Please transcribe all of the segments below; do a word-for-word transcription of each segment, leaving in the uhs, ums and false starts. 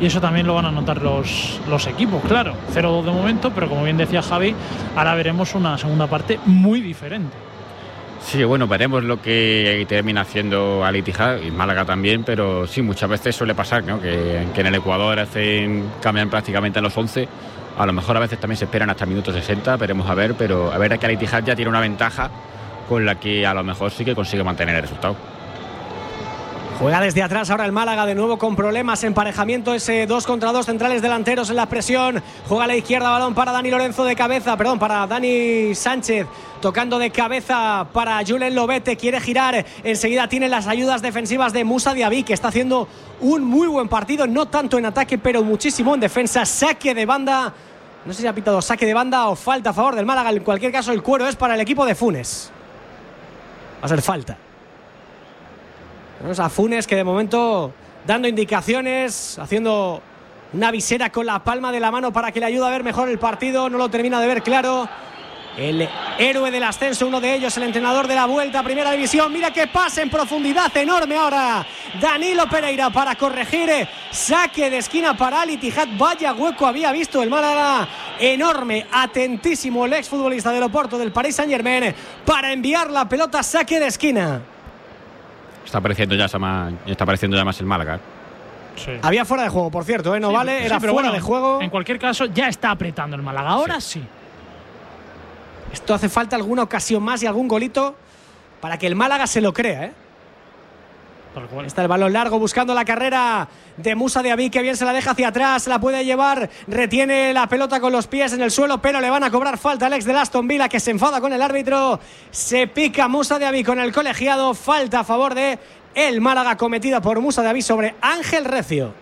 y eso también lo van a notar los, los equipos, claro. cero dos de momento, pero como bien decía Javi, ahora veremos una segunda parte muy diferente. Sí, bueno, veremos lo que termina haciendo Al Ittihad y Málaga también, pero sí, muchas veces suele pasar, ¿no? que, que en el Ecuador hacen cambian prácticamente a los once. A lo mejor a veces también se esperan hasta el minuto sesenta, veremos a ver, pero a ver que Al Ittihad ya tiene una ventaja con la que a lo mejor sí que consigue mantener el resultado. Juega desde atrás ahora el Málaga, de nuevo con problemas, emparejamiento, ese dos contra dos, centrales delanteros en la presión. Juega a la izquierda, balón para Dani Lorenzo de cabeza, perdón, para Dani Sánchez, tocando de cabeza para Julen Lobete, quiere girar, enseguida tiene las ayudas defensivas de Moussa Diaby, que está haciendo un muy buen partido, no tanto en ataque, pero muchísimo en defensa. Saque de banda, no sé si ha pitado saque de banda o falta a favor del Málaga, en cualquier caso el cuero es para el equipo de Funes. Va a ser falta. Vamos a Funes, que de momento dando indicaciones, haciendo una visera con la palma de la mano para que le ayude a ver mejor el partido. No lo termina de ver claro. El héroe del ascenso, uno de ellos, el entrenador de la vuelta a Primera División. Mira qué pase en profundidad enorme ahora. Danilo Pereira para corregir. Saque de esquina para Al Ittihad. Vaya hueco había visto el Málaga. Enorme, atentísimo el exfutbolista del Oporto del Paris Saint-Germain para enviar la pelota. Saque de esquina. Está apareciendo ya más, está apareciendo ya más el Málaga. Sí. Había fuera de juego, por cierto, ¿eh? No sí, vale, sí, era fuera bueno, de juego. En cualquier caso, ya está apretando el Málaga. Ahora sí. sí. Esto hace falta alguna ocasión más y algún golito para que el Málaga se lo crea, ¿eh? Está el balón largo buscando la carrera de Moussa Diaby, que bien se la deja hacia atrás, se la puede llevar, retiene la pelota con los pies en el suelo, pero le van a cobrar falta al ex del Aston Villa, que se enfada con el árbitro. Se pica Moussa Diaby con el colegiado, falta a favor de el Málaga cometida por Moussa Diaby sobre Ángel Recio.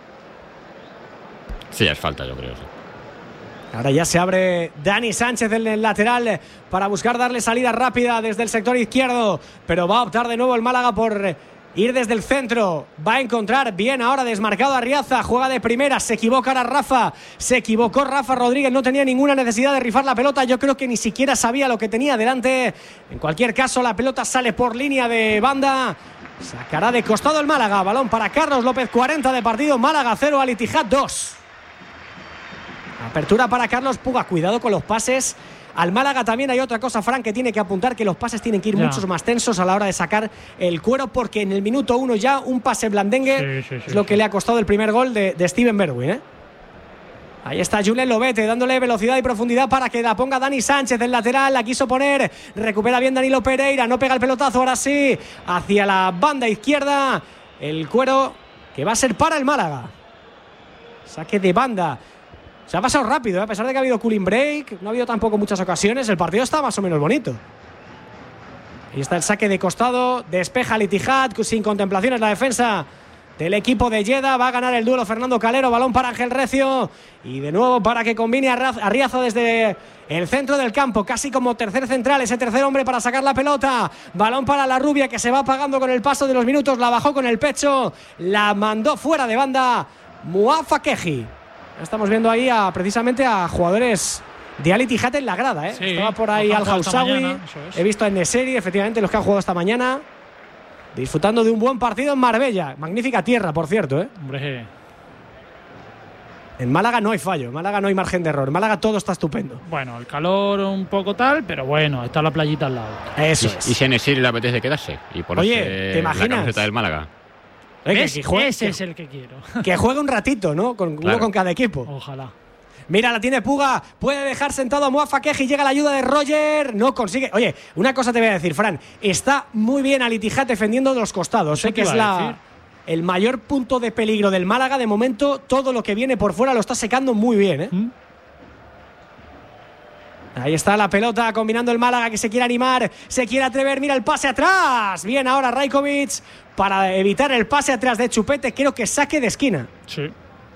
Sí, es falta, yo creo, sí. Ahora ya se abre Dani Sánchez en el lateral para buscar darle salida rápida desde el sector izquierdo, pero va a optar de nuevo el Málaga por ir desde el centro. Va a encontrar bien ahora desmarcado a Arriaza. Juega de primera. Se equivoca ahora Rafa. Se equivocó Rafa Rodríguez. No tenía ninguna necesidad de rifar la pelota. Yo creo que ni siquiera sabía lo que tenía delante. En cualquier caso, la pelota sale por línea de banda. Sacará de costado el Málaga. Balón para Carlos López. cuarenta de partido. Málaga cero, Al Ittihad dos. Apertura para Carlos Puga. Cuidado con los pases. Al Málaga también hay otra cosa, Fran, que tiene que apuntar, que los pases tienen que ir ya. muchos más tensos a la hora de sacar el cuero, porque en el minuto uno ya un pase blandengue sí, sí, sí, es lo sí. que le ha costado el primer gol de, de Steven Bergwijn, ¿eh? Ahí está Julen Lobete dándole velocidad y profundidad para que la ponga Dani Sánchez, el lateral, la quiso poner, recupera bien Danilo Pereira, no pega el pelotazo, ahora sí, hacia la banda izquierda, el cuero que va a ser para el Málaga. Saque de banda. Se ha pasado rápido, ¿eh? A pesar de que ha habido cooling break, no ha habido tampoco muchas ocasiones, el partido está más o menos bonito. Ahí está el saque de costado, despeja Al Ittihad, sin contemplaciones la defensa del equipo de Lleida. Va a ganar el duelo Fernando Calero, balón para Ángel Recio y de nuevo para que combine a Arriaza desde el centro del campo, casi como tercer central, ese tercer hombre para sacar la pelota. Balón para la rubia, que se va apagando con el paso de los minutos, la bajó con el pecho, la mandó fuera de banda Mouafa Keji. Estamos viendo ahí a, precisamente a jugadores de Al Ittihad en la grada, ¿eh? Sí, estaba por ahí Al Hausawi, he visto a Neseri, efectivamente los que han jugado esta mañana, disfrutando de un buen partido en Marbella. Magnífica tierra, por cierto, ¿eh? Hombre. En Málaga no hay fallo, en Málaga no hay margen de error, en Málaga todo está estupendo. Bueno, el calor un poco tal, pero bueno, está la playita al lado. Eso y, es. Y si a Neseri le apetece quedarse y por Oye, ¿te imaginas? La camiseta del Málaga. Eh, que, que juegue, ese que, es el que quiero. Que juegue un ratito, ¿no? Con, claro. Uno con cada equipo. Ojalá. Mira, la tiene Puga. Puede dejar sentado a Mouafa Keji. Llega la ayuda de Roger. No consigue. Oye, una cosa te voy a decir, Fran. Está muy bien Al Ittihad defendiendo de los costados. Sé que es la, el mayor punto de peligro del Málaga. De momento, todo lo que viene por fuera lo está secando muy bien, ¿eh? ¿Mm? Ahí está la pelota combinando el Málaga, que se quiere animar, se quiere atrever, mira el pase atrás. Bien ahora Rajkovic para evitar el pase atrás de Chupete, creo que saque de esquina. Sí.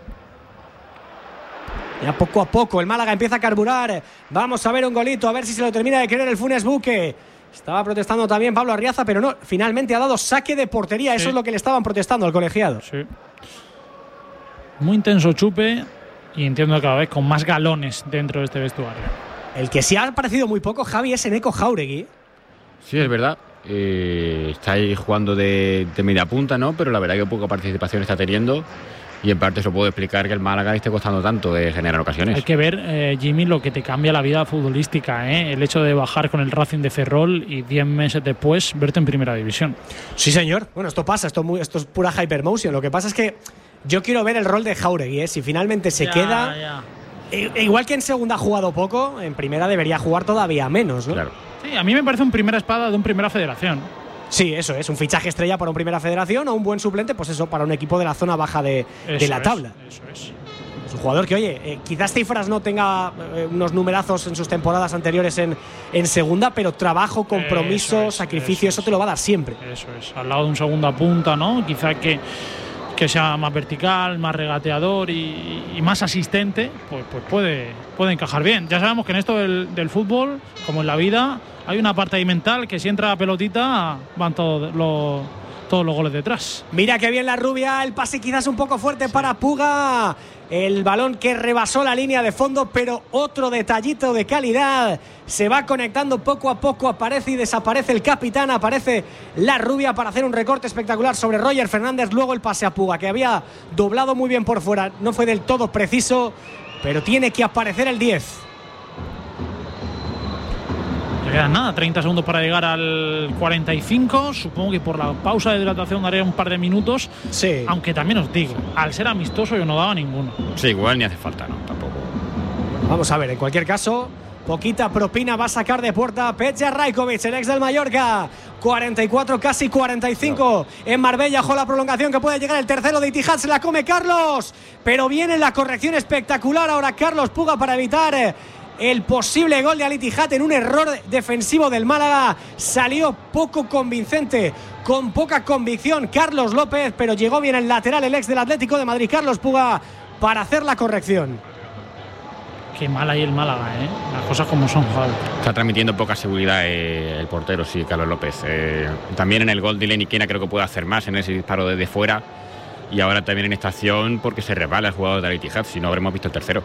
Ya poco a poco el Málaga empieza a carburar. Vamos a ver un golito, a ver si se lo termina de querer el Funes Buque. Estaba protestando también Pablo Arriaza, pero no, finalmente ha dado saque de portería. Sí. Eso es lo que le estaban protestando al colegiado. Sí. Muy intenso Chupe y entiendo cada vez con más galones dentro de este vestuario. El que sí ha aparecido muy poco, Javi, es Eneko Jauregui. Sí, es verdad. Eh, está ahí jugando de, de media punta, ¿no? Pero la verdad que poca participación está teniendo. y en parte eso puede explicar que el Málaga esté costando tanto de generar ocasiones. Hay que ver, eh, Jimmy, lo que te cambia la vida futbolística, ¿eh? El hecho de bajar con el Racing de Ferrol y diez meses después verte en primera división. Sí, señor. Bueno, esto pasa, esto, muy, esto es pura hypermotion. Lo que pasa es que yo quiero ver el rol de Jáuregui, ¿eh? Si finalmente se ya, queda… Ya. E, igual que en segunda ha jugado poco, en primera debería jugar todavía menos, ¿no? Claro. Sí, a mí me parece un primera espada de un primera federación. Sí, eso es, un fichaje estrella para un primera federación o un buen suplente, pues eso, para un equipo de la zona baja de, de la tabla. Es, eso es. Es un jugador que, oye, eh, quizás Cifras no tenga eh, unos numerazos en sus temporadas anteriores en, en segunda, pero trabajo, compromiso, eso es, sacrificio, eso, eso te lo va a dar siempre. Eso es, al lado de un segunda punta, ¿no? Quizá que, que sea más vertical, más regateador y, y más asistente, pues, pues puede, puede encajar bien. Ya sabemos que en esto del, del fútbol, como en la vida, hay una parte ahí mental que si entra la pelotita van todos los, todos los goles detrás. Mira que bien la rubia, el pase quizás un poco fuerte sí. para Puga. El balón que rebasó la línea de fondo, pero otro detallito de calidad. Se va conectando poco a poco, aparece y desaparece el capitán, aparece la rubia para hacer un recorte espectacular sobre Roger Fernández. Luego el pase a Puga, que había doblado muy bien por fuera. No fue del todo preciso, pero tiene que aparecer el diez. No quedan nada, treinta segundos para llegar al cuarenta y cinco. Supongo que por la pausa de hidratación daré un par de minutos. Sí. Aunque también os digo, al ser amistoso yo no daba ninguno. Sí, igual ni hace falta, ¿no? Tampoco. Vamos a ver, en cualquier caso, poquita propina va a sacar de puerta Peja Rajkovic, el ex del Mallorca. cuarenta y cuatro, casi cuarenta y cinco no. En Marbella, ojo la prolongación que puede llegar el tercero de Ittihad. Se la come Carlos, pero viene la corrección espectacular ahora Carlos Puga para evitar el posible gol de Al Ittihad en un error defensivo del Málaga. Salió poco convincente, con poca convicción Carlos López, pero llegó bien el lateral, el ex del Atlético de Madrid, Carlos Puga, para hacer la corrección. Qué mal ahí el Málaga, ¿eh? Las cosas como son, joder. Está transmitiendo poca seguridad eh, el portero, sí, Carlos López. Eh, también en el gol de Lenny Quena creo que puede hacer más en ese disparo desde fuera. Y ahora también en esta acción porque se resbala el jugador de Al Ittihad, si no habremos visto el tercero.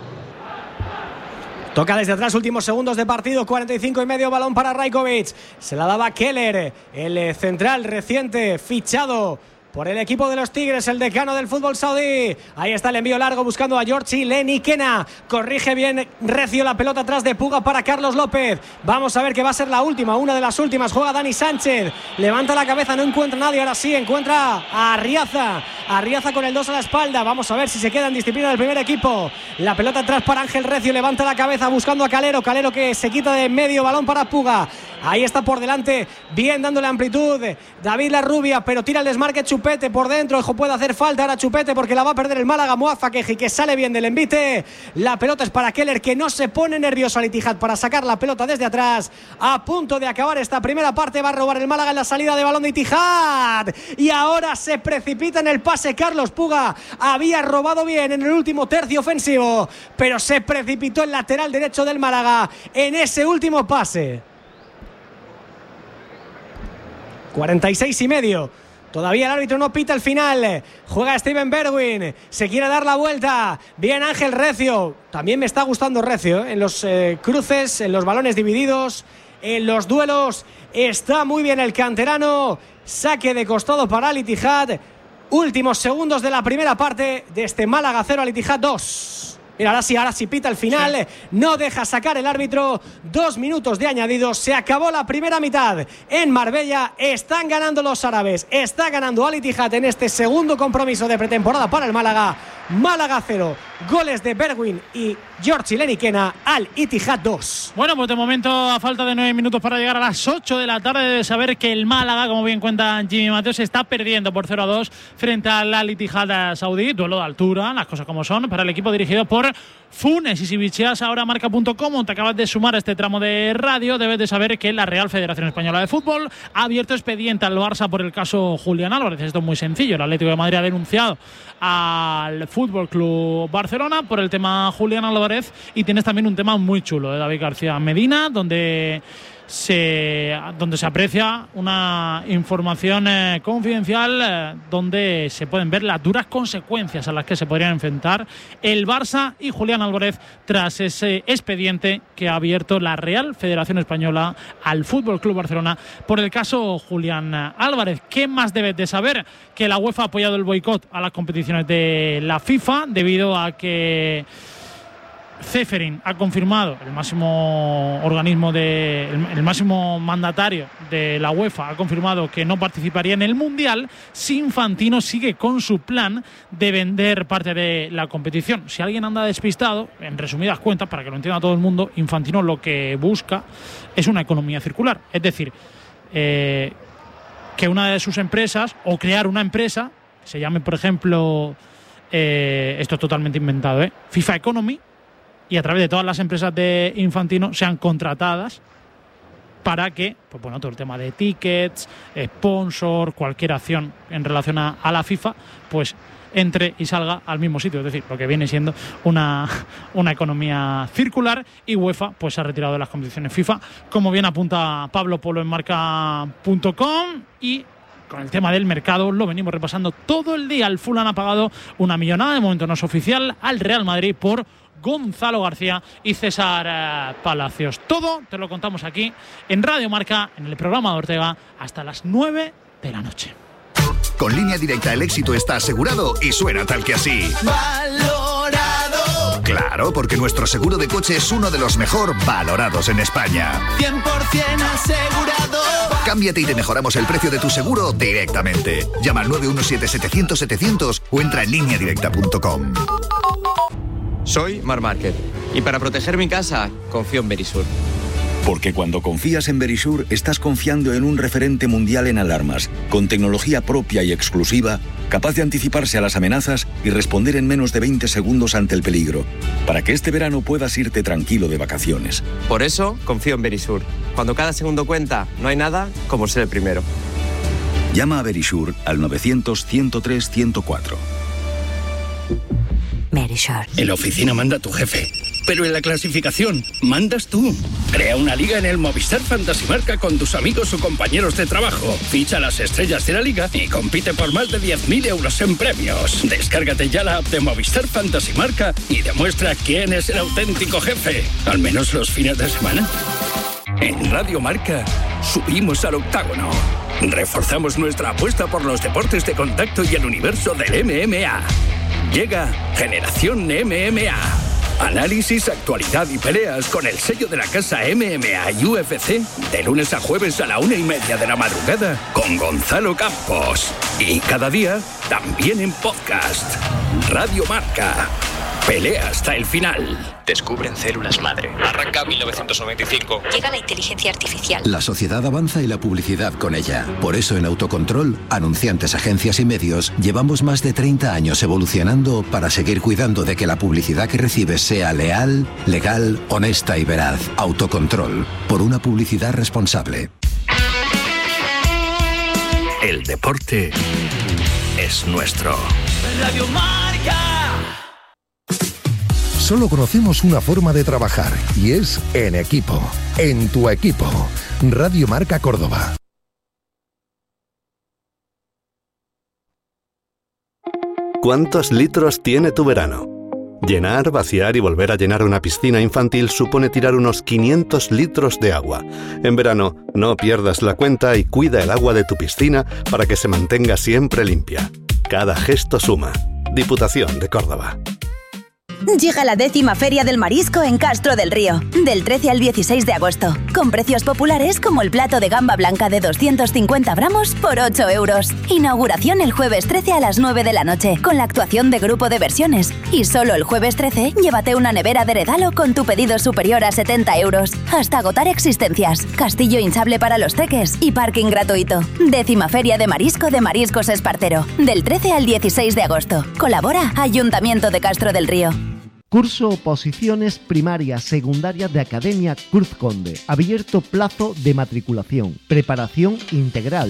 Toca desde atrás, últimos segundos de partido, cuarenta y cinco y medio, balón para Rajkovic. Se la daba Keller, el central reciente fichado por el equipo de los Tigres, el decano del fútbol saudí. Ahí está el envío largo buscando a Giorgi Lenny Quena. Corrige bien recio la pelota atrás de Puga para Carlos López. Vamos a ver que va a ser la última, una de las últimas. Juega Dani Sánchez. Levanta la cabeza, no encuentra a nadie. Ahora sí encuentra a Arriaza. Arriaza con el dos a la espalda. Vamos a ver si se queda en disciplina del primer equipo. La pelota atrás para Ángel Recio. Levanta la cabeza buscando a Calero. Calero que se quita de medio, balón para Puga. Ahí está por delante, bien dándole amplitud David Larrubia, pero tira el desmarque Chupete por dentro. Ojo, puede hacer falta ahora Chupete porque la va a perder el Málaga. Moafakeji, que sale bien del envite. La pelota es para Keller, que no se pone nervioso Al Ittihad para sacar la pelota desde atrás. A punto de acabar esta primera parte, va a robar el Málaga en la salida de balón de Ittihad. Y ahora se precipita en el pase Carlos Puga. Había robado bien en el último tercio ofensivo, pero se precipitó el lateral derecho del Málaga en ese último pase. cuarenta y seis y medio. Todavía el árbitro no pita el final. Juega Steven Bergwijn. Se quiere dar la vuelta. Bien Ángel Recio. También me está gustando Recio, ¿eh? En los eh, cruces, en los balones divididos, en los duelos. Está muy bien el canterano. Saque de costado para Al Ittihad. Últimos segundos de la primera parte de este Málaga cero, Al Ittihad dos. Mira, ahora sí, ahora sí pita el final. Sí. No deja sacar el árbitro. Dos minutos de añadido. Se acabó la primera mitad en Marbella. Están ganando los árabes. Está ganando Al Ittihad en este segundo compromiso de pretemporada para el Málaga. Málaga cero. Goles de Bergwijn y Giorgi Lenny Quena. Al Ittihad dos. Bueno, pues de momento, a falta de nueve minutos para llegar a las ocho de la tarde, debe saber que el Málaga, como bien cuenta Jimmy Mateo, se está perdiendo por cero a dos frente al Al Ittihad saudí. Duelo de altura, las cosas como son, para el equipo dirigido por Funes. Y si bicheas ahora marca punto com, te acabas de sumar a este tramo de radio, debes de saber que la Real Federación Española de Fútbol ha abierto expediente al Barça por el caso Julián Álvarez. Esto es muy sencillo. El Atlético de Madrid ha denunciado al Fútbol Club Barcelona por el tema Julián Álvarez, y tienes también un tema muy chulo de David García Medina, donde se, donde se aprecia una información eh, confidencial eh, donde se pueden ver las duras consecuencias a las que se podrían enfrentar el Barça y Julián Álvarez tras ese expediente que ha abierto la Real Federación Española al F C Barcelona por el caso Julián Álvarez. ¿Qué más debes de saber? Que la UEFA ha apoyado el boicot a las competiciones de la FIFA debido a que Ceferin ha confirmado, el máximo organismo de, el, el máximo mandatario de la UEFA ha confirmado que no participaría en el Mundial si Infantino sigue con su plan de vender parte de la competición. Si alguien anda despistado, en resumidas cuentas, para que lo entienda todo el mundo, Infantino lo que busca es una economía circular, es decir, eh, que una de sus empresas, o crear una empresa, se llame por ejemplo, eh, esto es totalmente inventado, ¿eh? FIFA Economy, y a través de todas las empresas de Infantino sean contratadas para que, pues bueno, todo el tema de tickets, sponsor, cualquier acción en relación a, a la FIFA, pues entre y salga al mismo sitio, es decir, lo que viene siendo una, una economía circular. Y UEFA pues se ha retirado de las competiciones FIFA, como bien apunta Pablo Polo en marca punto com. Y con el tema del mercado lo venimos repasando todo el día. El Fulham ha pagado una millonada, de momento no es oficial, al Real Madrid por Gonzalo García y César eh, Palacios. Todo te lo contamos aquí en Radio Marca, en el programa de Ortega, hasta las nueve de la noche. Con Línea Directa el éxito está asegurado y suena tal que así. ¡Valorado! Claro, porque nuestro seguro de coche es uno de los mejor valorados en España. cien por ciento asegurado. Cámbiate y te mejoramos el precio de tu seguro directamente. Llama al nueve uno siete, setecientos, setecientos o entra en línea directa punto com. Soy Mar Márquez y para proteger mi casa confío en Verisur. Porque cuando confías en Verisur estás confiando en un referente mundial en alarmas, con tecnología propia y exclusiva, capaz de anticiparse a las amenazas y responder en menos de veinte segundos ante el peligro, para que este verano puedas irte tranquilo de vacaciones. Por eso confío en Verisur. Cuando cada segundo cuenta, no hay nada como ser el primero. Llama a Verisur al novecientos, ciento tres, ciento cuatro. Verisur. En la oficina manda tu jefe, pero en la clasificación mandas tú. Crea una liga en el Movistar Fantasy Marca con tus amigos o compañeros de trabajo. Ficha las estrellas de la liga y compite por más de diez mil euros en premios. Descárgate ya la app de Movistar Fantasy Marca y demuestra quién es el auténtico jefe, al menos los fines de semana. En Radio Marca subimos al octágono. Reforzamos nuestra apuesta por los deportes de contacto y el universo del M M A. Llega Generación M M A. Análisis, actualidad y peleas con el sello de la casa M M A y U F C de lunes a jueves a la una y media de la madrugada con Gonzalo Campos. Y cada día también en podcast. Radio Marca. Pelea hasta el final. Descubren células madre. Arranca mil novecientos noventa y cinco. Llega la inteligencia artificial. La sociedad avanza y la publicidad con ella. Por eso en Autocontrol, anunciantes, agencias y medios, llevamos más de treinta años evolucionando para seguir cuidando de que la publicidad que recibes sea leal, legal, honesta y veraz. Autocontrol. Por una publicidad responsable. El deporte es nuestro. Radio Marca. Solo conocemos una forma de trabajar y es en equipo, en tu equipo. Radio Marca Córdoba. ¿Cuántos litros tiene tu verano? Llenar, vaciar y volver a llenar una piscina infantil supone tirar unos quinientos litros de agua. En verano, no pierdas la cuenta y cuida el agua de tu piscina para que se mantenga siempre limpia. Cada gesto suma. Diputación de Córdoba. Llega la décima Feria del Marisco en Castro del Río, del trece al dieciséis de agosto, con precios populares como el plato de gamba blanca de doscientos cincuenta gramos por ocho euros. Inauguración el jueves trece a las nueve de la noche, con la actuación de Grupo de Versiones. Y solo el jueves trece, llévate una nevera de regalo con tu pedido superior a setenta euros, hasta agotar existencias. Castillo hinchable para los ceques y parking gratuito. Décima Feria de Marisco de Mariscos Espartero, del trece al dieciséis de agosto. Colabora Ayuntamiento de Castro del Río. Curso Oposiciones Primarias Secundarias de Academia Cruz Conde. Abierto plazo de matriculación. Preparación integral.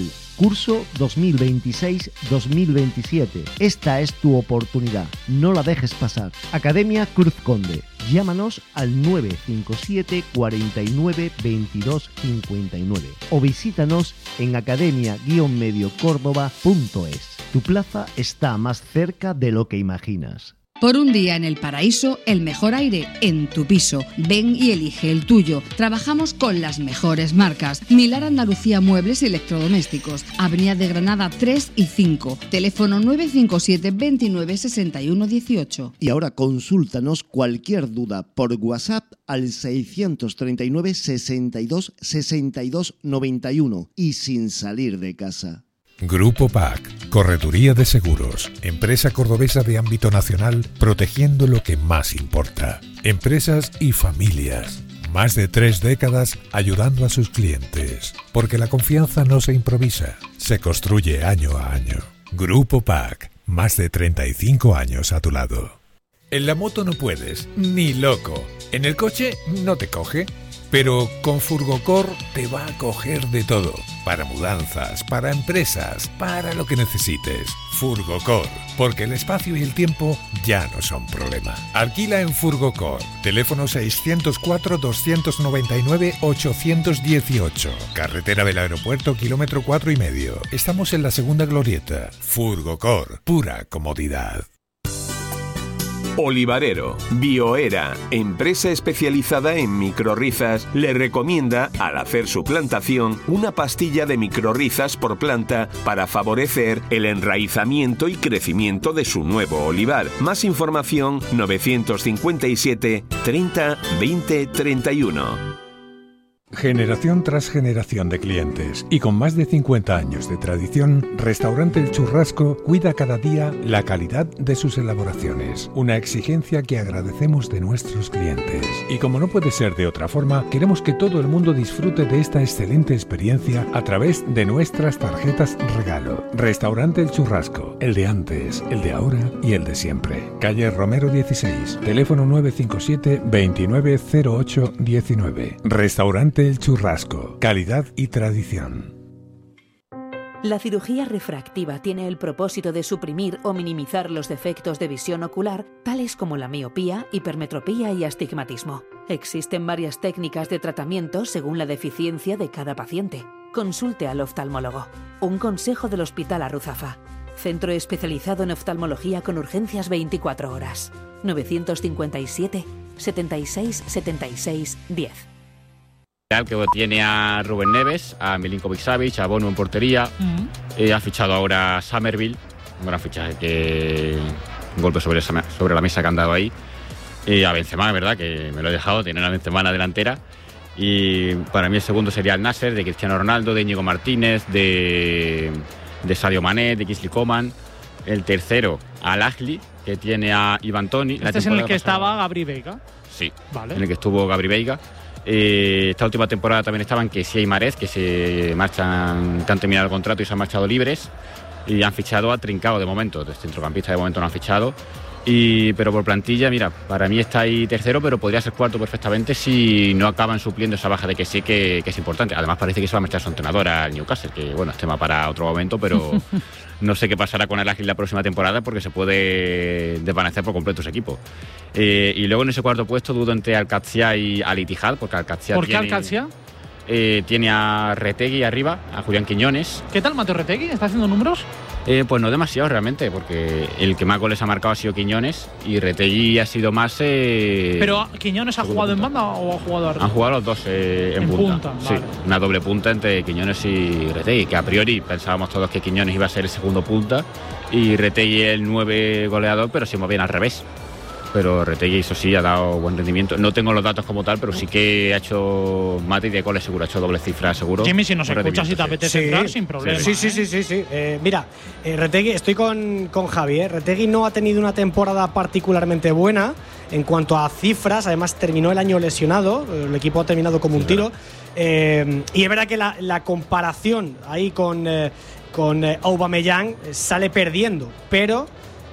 Curso dos mil veintiséis dos mil veintisiete. Esta es tu oportunidad. No la dejes pasar. Academia Cruz Conde. Llámanos al nueve cinco siete cuarenta y nueve veintidós cincuenta y nueve o visítanos en academia guion medio córdoba punto es. Tu plaza está más cerca de lo que imaginas. Por un día en el paraíso, el mejor aire en tu piso. Ven y elige el tuyo. Trabajamos con las mejores marcas. Milar Andalucía Muebles y Electrodomésticos. Avenida de Granada tres y cinco. Teléfono nueve cinco siete veintinueve sesenta y uno dieciocho. Y ahora consúltanos cualquier duda por WhatsApp al seiscientos treinta y nueve sesenta y dos sesenta y dos noventa y uno y sin salir de casa. Grupo P A C, Correduría de Seguros, empresa cordobesa de ámbito nacional, protegiendo lo que más importa. Empresas y familias. Más de tres décadas ayudando a sus clientes. Porque la confianza no se improvisa, se construye año a año. Grupo P A C, más de treinta y cinco años a tu lado. En la moto no puedes, ni loco. En el coche no te coge. Pero con Furgocor te va a coger de todo. Para mudanzas, para empresas, para lo que necesites. Furgocor, porque el espacio y el tiempo ya no son problema. Alquila en Furgocor. Teléfono seiscientos cuatro doscientos noventa y nueve ochocientos dieciocho. Carretera del Aeropuerto, kilómetro cuatro y medio. Estamos en la segunda glorieta. Furgocor, pura comodidad. Olivarero, Bioera, empresa especializada en microrrizas, le recomienda, al hacer su plantación, una pastilla de microrrizas por planta para favorecer el enraizamiento y crecimiento de su nuevo olivar. Más información novecientos cincuenta y siete treinta veinte treinta y uno. Generación tras generación de clientes y con más de cincuenta años de tradición, Restaurante El Churrasco cuida cada día la calidad de sus elaboraciones, una exigencia que agradecemos de nuestros clientes. Y como no puede ser de otra forma, queremos que todo el mundo disfrute de esta excelente experiencia a través de nuestras tarjetas regalo. Restaurante El Churrasco, el de antes, el de ahora y el de siempre. Calle Romero dieciséis, teléfono nueve cinco siete veintinueve cero ocho diecinueve. Restaurante El Churrasco, calidad y tradición. La cirugía refractiva tiene el propósito de suprimir o minimizar los defectos de visión ocular, tales como la miopía, hipermetropía y astigmatismo. Existen varias técnicas de tratamiento según la deficiencia de cada paciente. Consulte al oftalmólogo. Un consejo del Hospital Arruzafa. Centro especializado en oftalmología con urgencias veinticuatro horas. novecientos cincuenta y siete setenta y seis setenta y seis diez. Que tiene a Rubén Neves, a Milinkovic-Savic, a Bono en portería. Uh-huh. eh, ha fichado ahora a Summerville, un gran fichaje, que un golpe sobre, esa, sobre la mesa que han dado ahí. Y a Benzema, verdad, que me lo he dejado, tiene una Benzema en la delantera. Y para mí el segundo sería el Nasser, de Cristiano Ronaldo, de Íñigo Martínez, de, de Sadio Mané, de Kingsley Coman. El tercero, al Ahly, que tiene a Ivan Toney. Este es en el que pasada. Estaba Gabri Veiga. Sí, vale. En el que estuvo Gabri Veiga. Eh, esta última temporada también estaban Kessie y Marez, que se marchan, que han terminado el contrato y se han marchado libres, y han fichado a Trincao de momento, de centrocampista de momento no han fichado, y, pero por plantilla, mira, para mí está ahí tercero, pero podría ser cuarto perfectamente si no acaban supliendo esa baja de Kessie, que, que es importante. Además parece que se va a marchar su entrenador al Newcastle, que bueno, es tema para otro momento, pero no sé qué pasará con el Ágil la próxima temporada, porque se puede desvanecer por completo ese equipo. Eh, y luego en ese cuarto puesto dudo entre Alcacia y Al Ittihad, porque Alcacia ¿Por qué tiene, Alcacia? Eh, tiene a Retegui arriba, a Julián Quiñones. ¿Qué tal Mateo Retegui? ¿Está haciendo números? Eh, pues no demasiado realmente, porque el que más goles ha marcado ha sido Quiñones y Retegui ha sido más... Eh, ¿Pero Quiñones ha jugado punta. en banda o ha jugado arriba? Han jugado los dos eh, en, en punta. punta sí, vale. Una doble punta entre Quiñones y Retegui, que a priori pensábamos todos que Quiñones iba a ser el segundo punta y Retegui el nueve goleador, pero se mueve bien al revés. Pero Retegui, eso sí, ha dado buen rendimiento. No tengo los datos como tal, pero sí que ha hecho mate y de goles seguro, ha hecho doble cifra seguro. Jimmy, si nos escuchas y te apetece sí. entrar, sin problema. Sí, sí, sí, sí, sí. Eh, mira, eh, Retegui, estoy con, con Javi. Eh. Retegui no ha tenido una temporada particularmente buena en cuanto a cifras. Además, terminó el año lesionado. El equipo ha terminado como sí, un tiro. Eh, y es verdad que la, la comparación ahí con, eh, con eh, Aubameyang sale perdiendo, pero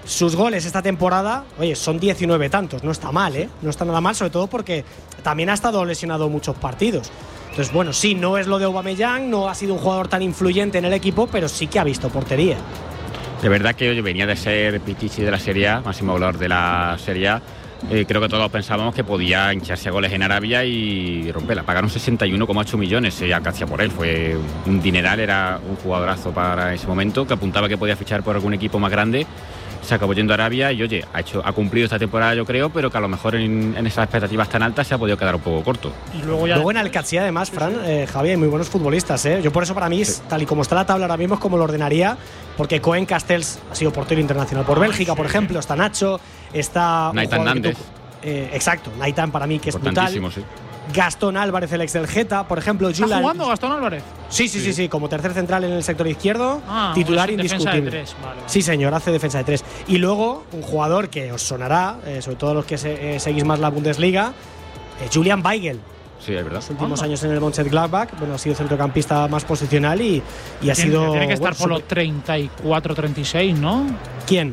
sus goles esta temporada, oye, son diecinueve tantos, no está mal, ¿eh? No está nada mal, sobre todo porque también ha estado lesionado muchos partidos. Entonces, bueno, sí, no es lo de Aubameyang, no ha sido un jugador tan influyente en el equipo, pero sí que ha visto portería. De verdad que oye, venía de ser Pichichi de la Serie A, máximo goleador de la Serie A. Eh, creo que todos pensábamos que podía hincharse a goles en Arabia y romperla. Pagaron sesenta y uno coma ocho millones eh, a Cacia por él. Fue un dineral, era un jugadorazo para ese momento, que apuntaba que podía fichar por algún equipo más grande. Se acabó yendo a Arabia y oye, ha, hecho, ha cumplido esta temporada yo creo, pero que a lo mejor en, en esas expectativas tan altas se ha podido quedar un poco corto. Y luego, ya luego en Alcacía además, Fran, eh, Javi, hay muy buenos futbolistas, ¿eh? Yo por eso para mí, sí. tal y como está la tabla ahora mismo, es como lo ordenaría, porque Cohen Castells ha sido portero internacional por Bélgica, por ejemplo, está Nacho, está… Naitan Nández. Eh, exacto, Naitan para mí que es brutal. Sí. Gastón Álvarez, el ex del Geta, por ejemplo. ¿Está Julian, jugando Gastón Álvarez? Sí, sí, sí, sí, como tercer central en el sector izquierdo, ah, titular pues indiscutible. Defensa de tres. Vale, vale. Sí, señor, hace defensa de tres. Y luego, un jugador que os sonará, eh, sobre todo los que se, eh, seguís más la Bundesliga, eh, Julian Weigl. Sí, es verdad. Los últimos años en el Mönchengladbach, bueno, ha sido centrocampista más posicional y, y ha tiene, sido… Tiene que estar bueno, por los treinta y cuatro, treinta y seis, ¿no? ¿Quién?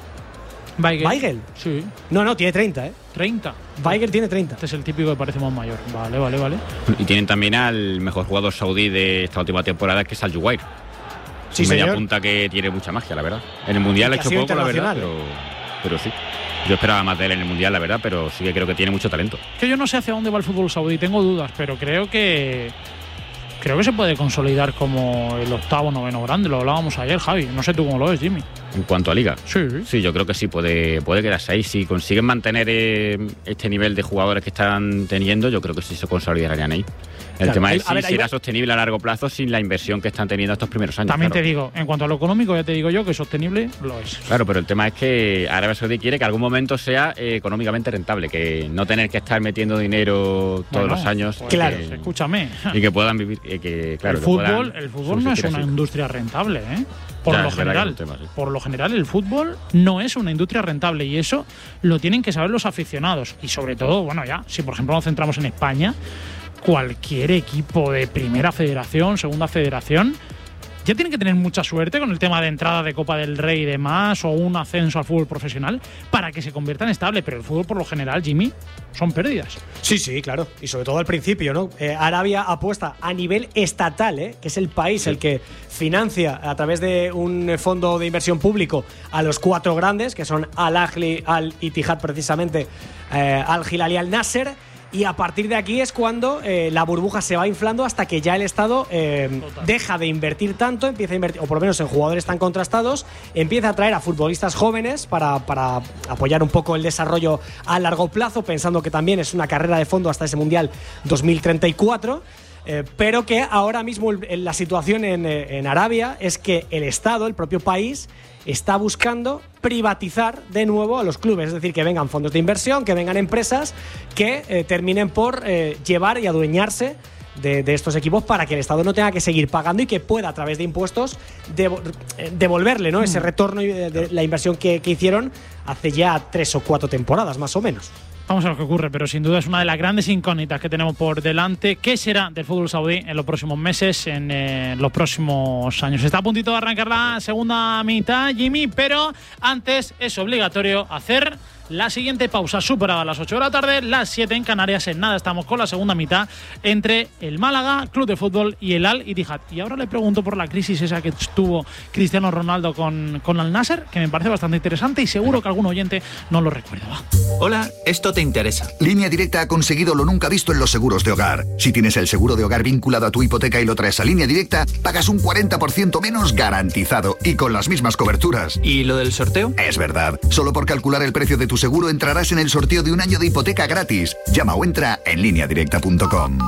Weigl. ¿Weigl? Sí. No, no, tiene treinta, ¿eh? ¿treinta? Weigl tiene treinta. Este es el típico que parece más mayor. Vale, vale, vale. Y tienen también al mejor jugador saudí de esta última temporada, que es Al Juwair. Sí, media señor. punta que tiene mucha magia, la verdad. En el Mundial ha hecho poco, la verdad, pero, pero sí. Yo esperaba más de él en el Mundial, la verdad, pero sí que creo que tiene mucho talento. Que yo no sé hacia dónde va el fútbol saudí, tengo dudas, pero creo que… Creo que se puede consolidar como el octavo, noveno grande. Lo hablábamos ayer, Javi. No sé tú cómo lo ves, Jimmy. En cuanto a liga, sí, sí, yo creo que sí puede, puede quedarse ahí. Si consiguen mantener eh, este nivel de jugadores que están teniendo, yo creo que sí se consolidarían ahí. El claro, tema hay, es si ver, será va. sostenible a largo plazo sin la inversión que están teniendo estos primeros años. También claro. te digo, en cuanto a lo económico, ya te digo yo que sostenible lo es. Claro, pero el tema es que Arabia Saudí quiere que algún momento sea eh, económicamente rentable, que no tener que estar metiendo dinero todos bueno, los años. Pues claro, que, escúchame. Y que puedan vivir, eh, que claro. El fútbol, que puedan el fútbol no es una así. industria rentable, ¿eh? Por ya, lo general, tema, sí. por lo general el fútbol no es una industria rentable y eso lo tienen que saber los aficionados y sobre todo, bueno, ya, si por ejemplo nos centramos en España, cualquier equipo de primera federación, segunda federación, ya tienen que tener mucha suerte con el tema de entrada de Copa del Rey y demás, o un ascenso al fútbol profesional, para que se convierta en estable. Pero el fútbol, por lo general, Jimmy, son pérdidas. Sí, sí, claro. Y sobre todo al principio, ¿no? Eh, Arabia apuesta a nivel estatal, ¿eh? Que es el país sí. el que financia a través de un fondo de inversión público a los cuatro grandes, que son Al-Ahly, Al-Ittihad precisamente, eh, Al-Hilal y Al-Nasser. Y a partir de aquí es cuando eh, la burbuja se va inflando hasta que ya el Estado eh, deja de invertir tanto, empieza a invertir, o por lo menos en jugadores tan contrastados, empieza a traer a futbolistas jóvenes para, para apoyar un poco el desarrollo a largo plazo, pensando que también es una carrera de fondo hasta ese Mundial dos mil treinta y cuatro. Eh, pero que ahora mismo el, la situación en, en Arabia es que el Estado, el propio país, está buscando privatizar de nuevo a los clubes, es decir, que vengan fondos de inversión, que vengan empresas que eh, terminen por eh, llevar y adueñarse de, de estos equipos para que el Estado no tenga que seguir pagando y que pueda a través de impuestos devo, eh, devolverle, ¿no? ese retorno de, de la inversión que, que hicieron hace ya tres o cuatro temporadas más o menos. Vamos a ver qué ocurre, pero sin duda es una de las grandes incógnitas que tenemos por delante. ¿Qué será del fútbol saudí en los próximos meses, en eh, los próximos años? Está a puntito de arrancar la segunda mitad, Jimmy, pero antes es obligatorio hacer la siguiente pausa. Superada a las ocho de la tarde, las siete en Canarias. En nada estamos con la segunda mitad entre el Málaga, Club de Fútbol, y el Al-Ittihad. Y ahora le pregunto por la crisis esa que tuvo Cristiano Ronaldo con, con Al-Nasser, que me parece bastante interesante y seguro que algún oyente no lo recuerda. Va. Hola, esto te interesa. Línea Directa ha conseguido lo nunca visto en los seguros de hogar. Si tienes el seguro de hogar vinculado a tu hipoteca y lo traes a Línea Directa, pagas un cuarenta por ciento menos garantizado y con las mismas coberturas. ¿Y lo del sorteo? Es verdad. Solo por calcular el precio de tu seguro entrarás en el sorteo de un año de hipoteca gratis. Llama o entra en línea directa punto com.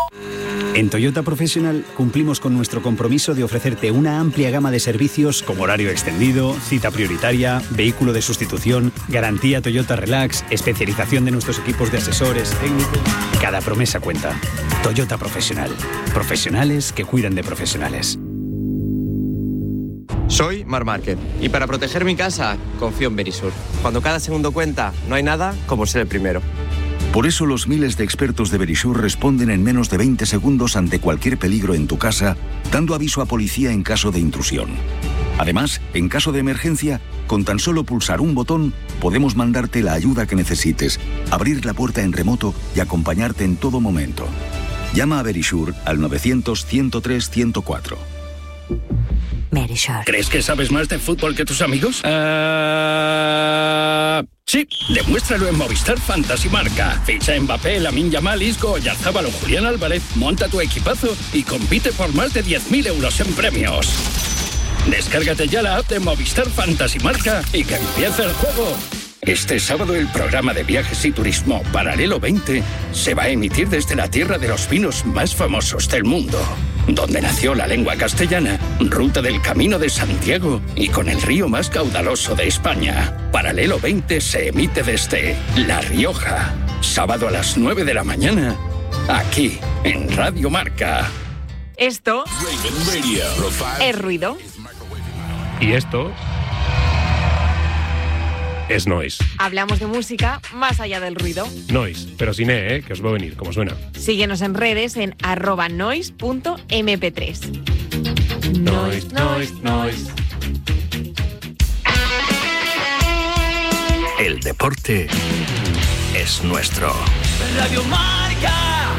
En Toyota Professional cumplimos con nuestro compromiso de ofrecerte una amplia gama de servicios como horario extendido, cita prioritaria, vehículo de sustitución, garantía Toyota Relax, especialización de nuestros equipos de asesores técnicos. Cada promesa cuenta. Toyota Professional. Profesionales que cuidan de profesionales. Soy Mar Márquez y para proteger mi casa confío en Verisur. Cuando cada segundo cuenta, no hay nada como ser el primero. Por eso los miles de expertos de Verisur responden en menos de veinte segundos ante cualquier peligro en tu casa, dando aviso a policía en caso de intrusión. Además, en caso de emergencia, Con tan solo pulsar un botón, podemos mandarte la ayuda que necesites, abrir la puerta en remoto y acompañarte en todo momento. Llama a Verisure al novecientos, ciento tres, ciento cuatro. Verisure. ¿Crees que sabes más de fútbol que tus amigos? Uh... Sí, demuéstralo en Movistar Fantasy Marca. Ficha a Mbappé, Lamine Yamal, Isco, Oyarzabal o Julián Álvarez, monta tu equipazo y compite por más de diez mil euros en premios. Descárgate ya la app de Movistar Fantasy Marca y que empiece el juego. Este sábado el programa de viajes y turismo Paralelo veinte se va a emitir desde la tierra de los vinos más famosos del mundo, donde nació la lengua castellana, ruta del Camino de Santiago y con el río más caudaloso de España. Paralelo veinte se emite desde La Rioja, sábado a las nueve de la mañana, aquí en Radio Marca. Esto es ruido. Y esto es noise. Hablamos de música más allá del ruido. Noise, pero sin E, ¿eh? Que os veo venir, como suena. Síguenos en redes en arroba noise punto eme pe tres. Noise, noise, noise. El deporte es nuestro. Radio Marca.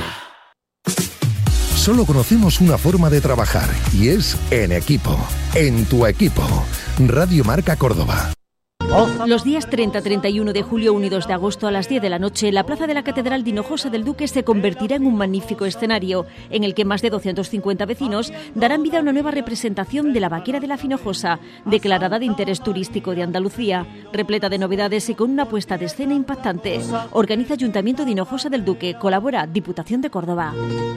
Solo conocemos una forma de trabajar y es en equipo. En tu equipo. Radio Marca Córdoba. Los días treinta, treinta y uno de julio, uno y dos de agosto a las diez de la noche, la plaza de la Catedral de Hinojosa del Duque se convertirá en un magnífico escenario en el que más de doscientos cincuenta vecinos darán vida a una nueva representación de la Vaquera de la Finojosa, declarada de interés turístico de Andalucía, repleta de novedades y con una puesta de escena impactante. Organiza Ayuntamiento de Hinojosa del Duque, colabora Diputación de Córdoba.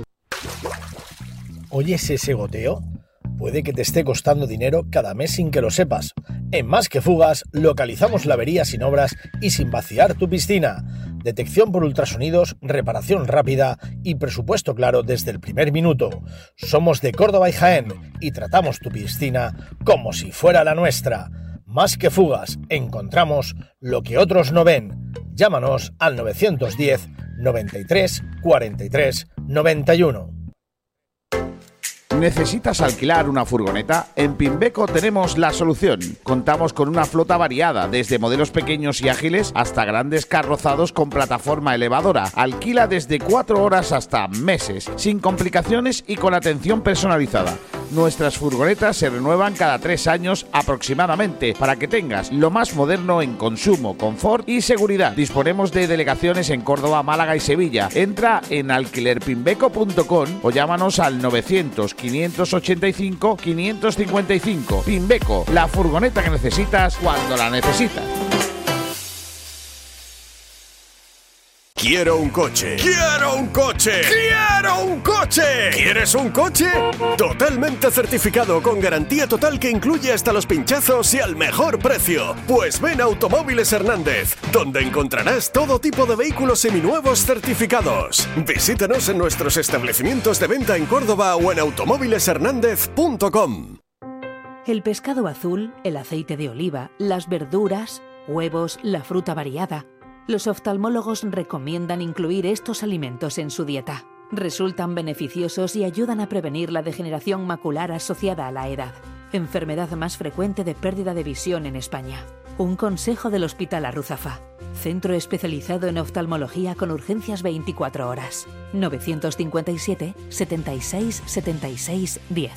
¿Oyes ese goteo? Puede que te esté costando dinero cada mes sin que lo sepas. En Más que Fugas localizamos la avería sin obras y sin vaciar tu piscina. Detección por ultrasonidos, reparación rápida y presupuesto claro desde el primer minuto. Somos de Córdoba y Jaén y tratamos tu piscina como si fuera la nuestra. Más que Fugas, encontramos lo que otros no ven. Llámanos al novecientos diez, noventa y tres, cuarenta y tres, noventa y uno. ¿Necesitas alquilar una furgoneta? En Pimbeco tenemos la solución. Contamos con una flota variada, desde modelos pequeños y ágiles hasta grandes carrozados con plataforma elevadora. Alquila desde cuatro horas hasta meses, sin complicaciones y con atención personalizada. Nuestras furgonetas se renuevan cada tres años aproximadamente para que tengas lo más moderno en consumo, confort y seguridad. Disponemos de delegaciones en Córdoba, Málaga y Sevilla. Entra en alquiler pimbeco punto com o llámanos al novecientos, quinientos ochenta y cinco, quinientos cincuenta y cinco. Pimbeco, la furgoneta que necesitas cuando la necesitas. Quiero un coche. ¡Quiero un coche! ¡Quiero un coche! ¿Quieres un coche? Totalmente certificado con garantía total que incluye hasta los pinchazos y al mejor precio. Pues ven a Automóviles Hernández, donde encontrarás todo tipo de vehículos seminuevos certificados. Visítanos en nuestros establecimientos de venta en Córdoba o en automóviles hernández punto com. El pescado azul, el aceite de oliva, las verduras, huevos, la fruta variada. Los oftalmólogos recomiendan incluir estos alimentos en su dieta. Resultan beneficiosos y ayudan a prevenir la degeneración macular asociada a la edad, enfermedad más frecuente de pérdida de visión en España. Un consejo del Hospital Arruzafa, centro especializado en oftalmología con urgencias veinticuatro horas. novecientos cincuenta y siete, setenta y seis, setenta y seis, diez.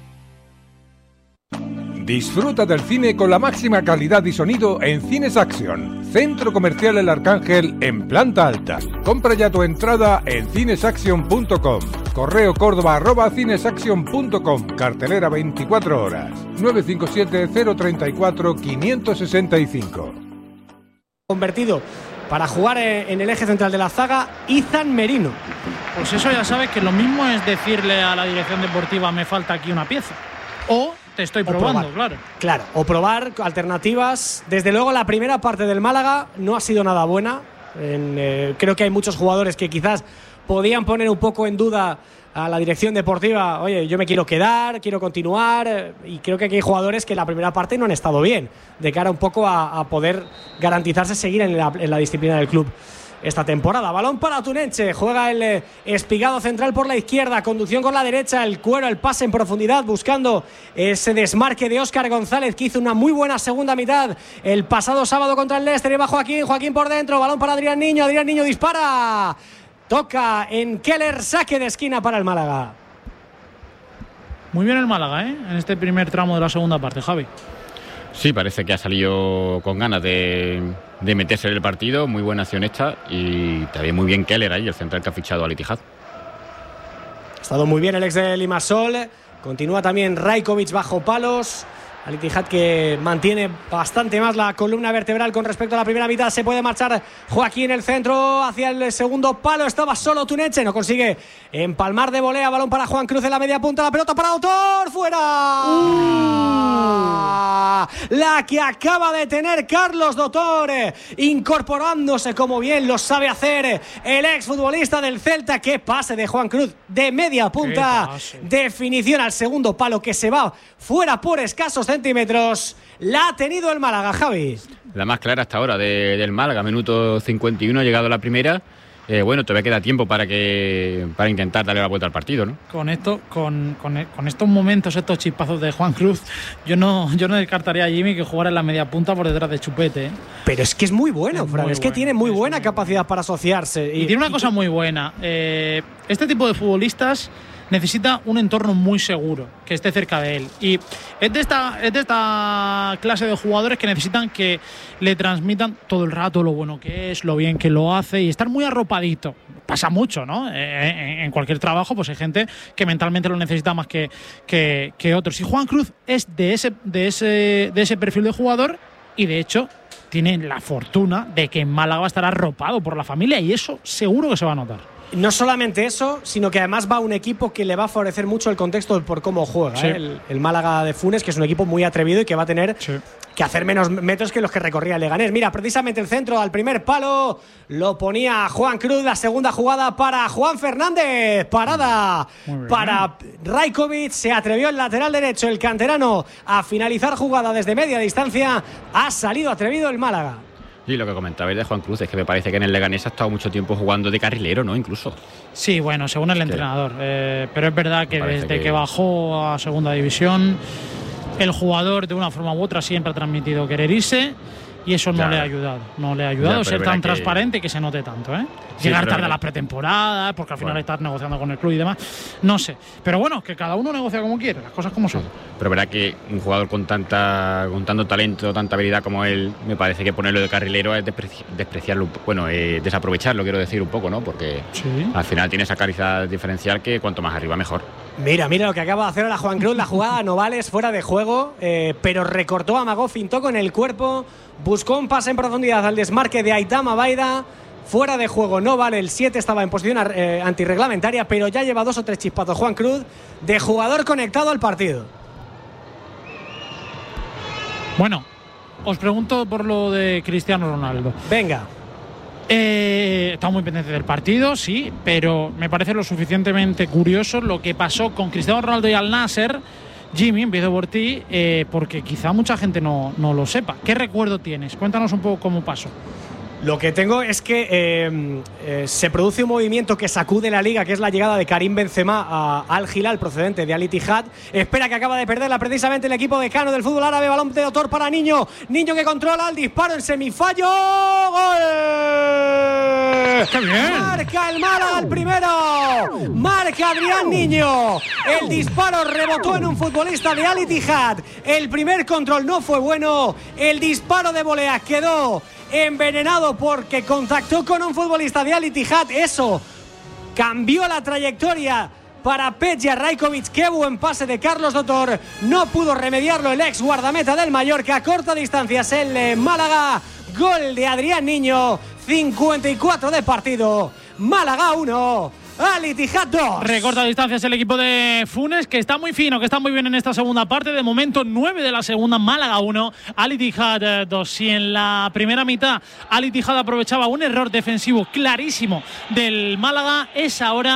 Disfruta del cine con la máxima calidad y sonido en Cines Action, Centro Comercial El Arcángel en planta alta. Compra ya tu entrada en cines action punto com. Correo córdoba arroba cinesaction punto com. Cartelera veinticuatro horas. nueve cinco siete, cero tres cuatro, cinco seis cinco. Convertido para jugar en el eje central de la zaga, Izan Merino. Pues eso ya sabes que lo mismo es decirle a la dirección deportiva me falta aquí una pieza. O te estoy probando, claro. Claro, o probar alternativas. Desde luego la primera parte del Málaga no ha sido nada buena. En, eh, creo que hay muchos jugadores que quizás podían poner un poco en duda a la dirección deportiva. Oye, yo me quiero quedar, quiero continuar. Y creo que aquí hay jugadores que la primera parte no han estado bien, de cara un poco a, a poder garantizarse seguir en la, en la disciplina del club. esta temporada. Balón para Tunenche, juega el eh, espigado central por la izquierda, conducción con la derecha, el Cuero, el pase en profundidad, buscando ese desmarque de Óscar González, que hizo una muy buena segunda mitad el pasado sábado contra el Leicester. Y va Joaquín, Joaquín por dentro, balón para Adrián Niño, Adrián Niño dispara, toca en Keller, saque de esquina para el Málaga. Muy bien el Málaga, ¿eh? En este primer tramo de la segunda parte, Javi. Sí, parece que ha salido con ganas de, de meterse en el partido. Muy buena acción esta. Y también muy bien Keller ahí, el central que ha fichado a Al Ittihad. Ha estado muy bien el ex de Limassol. Continúa también Rajkovic bajo palos. Al Ittihad que mantiene bastante más la columna vertebral con respecto a la primera mitad. Se puede marchar Joaquín el centro hacia el segundo palo. Estaba solo Tunenche, no consigue empalmar de volea. Balón para Juan Cruz en la media punta. La pelota para Autor, fuera. Uh. La que acaba de tener Carlos Dotor, incorporándose como bien lo sabe hacer el exfutbolista del Celta. Qué pase de Juan Cruz de media punta. Definición al segundo palo que se va fuera por escasos centímetros. La ha tenido el Málaga, Javi. La más clara hasta ahora de, del Málaga, minuto cincuenta y uno, ha llegado la primera. Eh, bueno, todavía queda tiempo para que para intentar darle la vuelta al partido, ¿no? Con esto, con, con, con estos momentos, estos chispazos de Juan Cruz, yo no, yo no descartaría a Jimmy que jugara en la media punta por detrás de Chupete, ¿eh? Pero es que es muy bueno, es Fran, muy es que bueno, tiene muy buena muy capacidad bueno. para asociarse. Y, y tiene una y cosa muy buena. Eh, este tipo de futbolistas necesita un entorno muy seguro, que esté cerca de él. Y es de esta, es de esta clase de jugadores que necesitan que le transmitan todo el rato lo bueno que es, lo bien que lo hace y estar muy arropadito. Pasa mucho, ¿no? Eh, en cualquier trabajo pues hay gente que mentalmente lo necesita más que, que, que otros. Y Juan Cruz es de ese, de, ese, de ese perfil de jugador y de hecho tiene la fortuna de que en Málaga va a estar arropado por la familia y eso seguro que se va a notar. No solamente eso, sino que además va un equipo que le va a favorecer mucho el contexto por cómo juega, sí. ¿eh? el, el Málaga de Funes, que es un equipo muy atrevido y que va a tener sí. que hacer menos metros que los que recorría el Leganés. Mira, precisamente el centro al primer palo lo ponía Juan Cruz. La segunda jugada para Juan Fernández, parada para Rajkovic. Se atrevió el lateral derecho, el canterano, a finalizar jugada desde media distancia. Ha salido atrevido el Málaga. Y lo que comentabais de Juan Cruz es que me parece que en el Leganés ha estado mucho tiempo jugando de carrilero, ¿no? Incluso. Sí, bueno, según el entrenador. Eh, pero es verdad que desde que... que bajó a segunda división, el jugador de una forma u otra siempre ha transmitido querer irse y eso no ya. le ha ayudado. No le ha ayudado a ser tan que... transparente que se note tanto, ¿eh? Sí, Llegar tarde a las pretemporadas, porque al final bueno. estás negociando con el club y demás. No sé. Pero bueno, que cada uno negocia como quiere, las cosas como son. Sí. Pero verdad que un jugador con tanta con tanto talento, tanta habilidad como él, me parece que ponerlo de carrilero es despreci- despreciarlo, bueno, eh, desaprovecharlo, quiero decir un poco, ¿no? Porque sí. al final tiene esa calidad diferencial que cuanto más arriba mejor. Mira, mira lo que acaba de hacer ahora Juan Cruz, la jugada no vale, es fuera de juego, eh, pero recortó, amagó, fintó con el cuerpo, buscó un pase en profundidad al desmarque de Aitama Baida. Fuera de juego, no vale, el siete estaba en posición eh, antirreglamentaria, pero ya lleva dos o tres chispazos Juan Cruz de jugador conectado al partido. Bueno, os pregunto por lo de Cristiano Ronaldo. Venga. Eh, estamos muy pendientes del partido, sí, pero me parece lo suficientemente curioso lo que pasó con Cristiano Ronaldo y Al Nasser. Jimmy, empiezo por ti, eh, porque quizá mucha gente no, no lo sepa. ¿Qué recuerdo tienes? Cuéntanos un poco cómo pasó. Lo que tengo es que eh, eh, se produce un movimiento que sacude la liga, que es la llegada de Karim Benzema a Al Hilal, procedente de Al Ittihad. Espera que acaba de perderla precisamente el equipo decano del fútbol árabe. Balón de Autor para Niño. Niño que controla el disparo en semifallo. ¡Gol! ¡Qué bien! Marca el Málaga el primero. Marca Adrián Niño. El disparo rebotó en un futbolista de Al Ittihad. El primer control no fue bueno. El disparo de volea quedó envenenado porque contactó con un futbolista de Al Ittihad. Eso cambió la trayectoria para Peja Rajkovic. Qué buen pase de Carlos Dotor. No pudo remediarlo el ex guardameta del Mallorca. A corta distancia es el Málaga. Gol de Adrián Niño. cincuenta y cuatro de partido. Málaga uno. Al Ittihad dos. Recorta distancias el equipo de Funes, que está muy fino, que está muy bien en esta segunda parte. De momento nueve de la segunda, Málaga uno, Al Ittihad dos. Y en la primera mitad Al Ittihad aprovechaba un error defensivo clarísimo del Málaga. Es ahora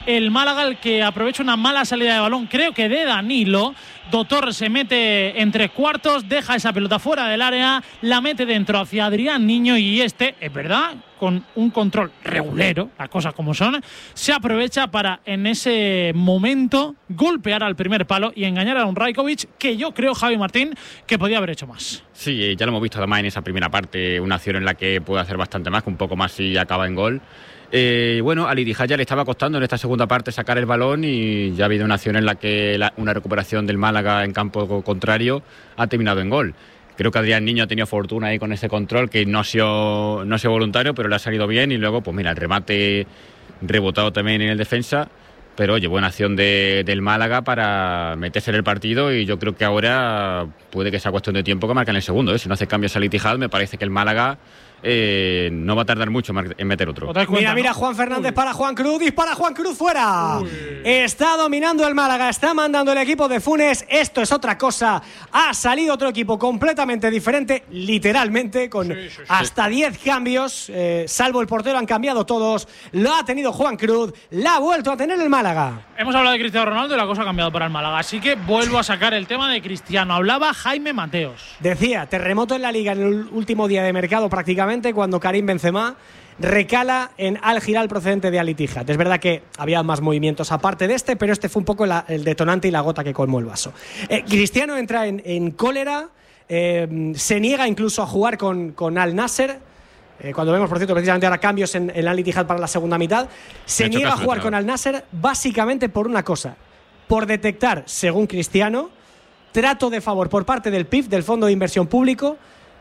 el Málaga, el que aprovecha una mala salida de balón, creo que de Danilo. Dotor se mete en tres cuartos, deja esa pelota fuera del área, la mete dentro hacia Adrián Niño y este, es verdad, con un control regulero, las cosas como son, se aprovecha para en ese momento golpear al primer palo y engañar a un Rajkovic que yo creo, Javi Martín, que podía haber hecho más. Sí, ya lo hemos visto además en esa primera parte, una acción en la que puede hacer bastante más, que un poco más si acaba en gol. Eh, bueno, a Al-Ittihad ya le estaba costando en esta segunda parte sacar el balón y ya ha habido una acción en la que la, una recuperación del Málaga en campo contrario ha terminado en gol. Creo que Adrián Niño ha tenido fortuna ahí con ese control que no ha sido, no ha sido voluntario, pero le ha salido bien y luego, pues mira, el remate rebotado también en el defensa. Pero oye, buena acción de, del Málaga para meterse en el partido y yo creo que ahora puede que sea cuestión de tiempo que marquen el segundo, ¿eh? Si no hace cambios al Al-Ittihad, me parece que el Málaga eh, no va a tardar mucho en meter otro. Mira, cuenta, mira, ¿no? Juan Fernández Uy. para Juan Cruz, dispara Juan Cruz fuera. Uy. Está dominando el Málaga, está mandando el equipo de Funes. Esto es otra cosa. Ha salido otro equipo completamente diferente, literalmente, con sí, sí, sí. hasta diez cambios, eh, salvo el portero, han cambiado todos. Lo ha tenido Juan Cruz, la ha vuelto a tener el Málaga. Hemos hablado de Cristiano Ronaldo y la cosa ha cambiado para el Málaga, así que vuelvo a sacar el tema de Cristiano. Hablaba Jaime Mateos. Decía, terremoto en la Liga en el último día de mercado prácticamente, cuando Karim Benzema recala en Al Hilal procedente de Al-Ittihad. Es verdad que había más movimientos aparte de este, pero este fue un poco la, el detonante y la gota que colmó el vaso. Eh, Cristiano entra en, en cólera, eh, se niega incluso a jugar con, con Al-Nasser. Eh, cuando vemos, por cierto, precisamente ahora cambios en, en Al-Ittihad para la segunda mitad, se niega a jugar con Al-Nasser básicamente por una cosa, por detectar, según Cristiano, trato de favor por parte del P I F, del Fondo de Inversión Público,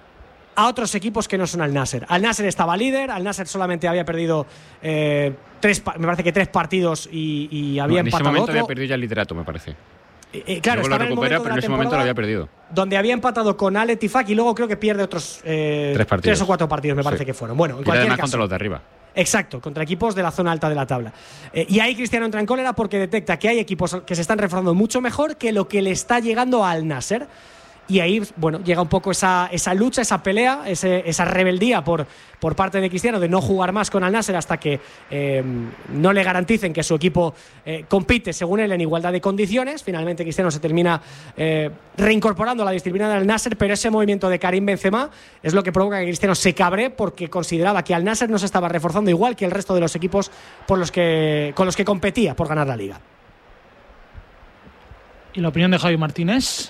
a otros equipos que no son Al-Nasser. Al-Nasser estaba líder, Al-Nasser solamente había perdido eh, tres, me parece que tres partidos y, y había no, empatado otro. En ese momento había perdido ya el liderato, me parece. Eh, eh, claro, luego lo recupera, pero en ese momento lo había perdido. Donde había empatado con Al-Ettifaq y luego creo que pierde otros eh, tres, tres o cuatro partidos, me parece sí. que fueron. Bueno, en y cualquier además caso, contra los de arriba. Exacto, contra equipos de la zona alta de la tabla. Eh, y ahí Cristiano entra en cólera porque detecta que hay equipos que se están reforzando mucho mejor que lo que le está llegando a Al-Nasser. Y ahí, bueno, llega un poco esa, esa lucha, esa pelea, ese, esa rebeldía por, por parte de Cristiano de no jugar más con Al-Nasser hasta que eh, no le garanticen que su equipo eh, compite, según él, en igualdad de condiciones. Finalmente Cristiano se termina eh, reincorporando a la disciplina del Al-Nasser, pero ese movimiento de Karim Benzema es lo que provoca que Cristiano se cabre porque consideraba que Al-Nasser no se estaba reforzando igual que el resto de los equipos por los que, con los que competía por ganar la Liga. ¿Y la opinión de Javi Martínez?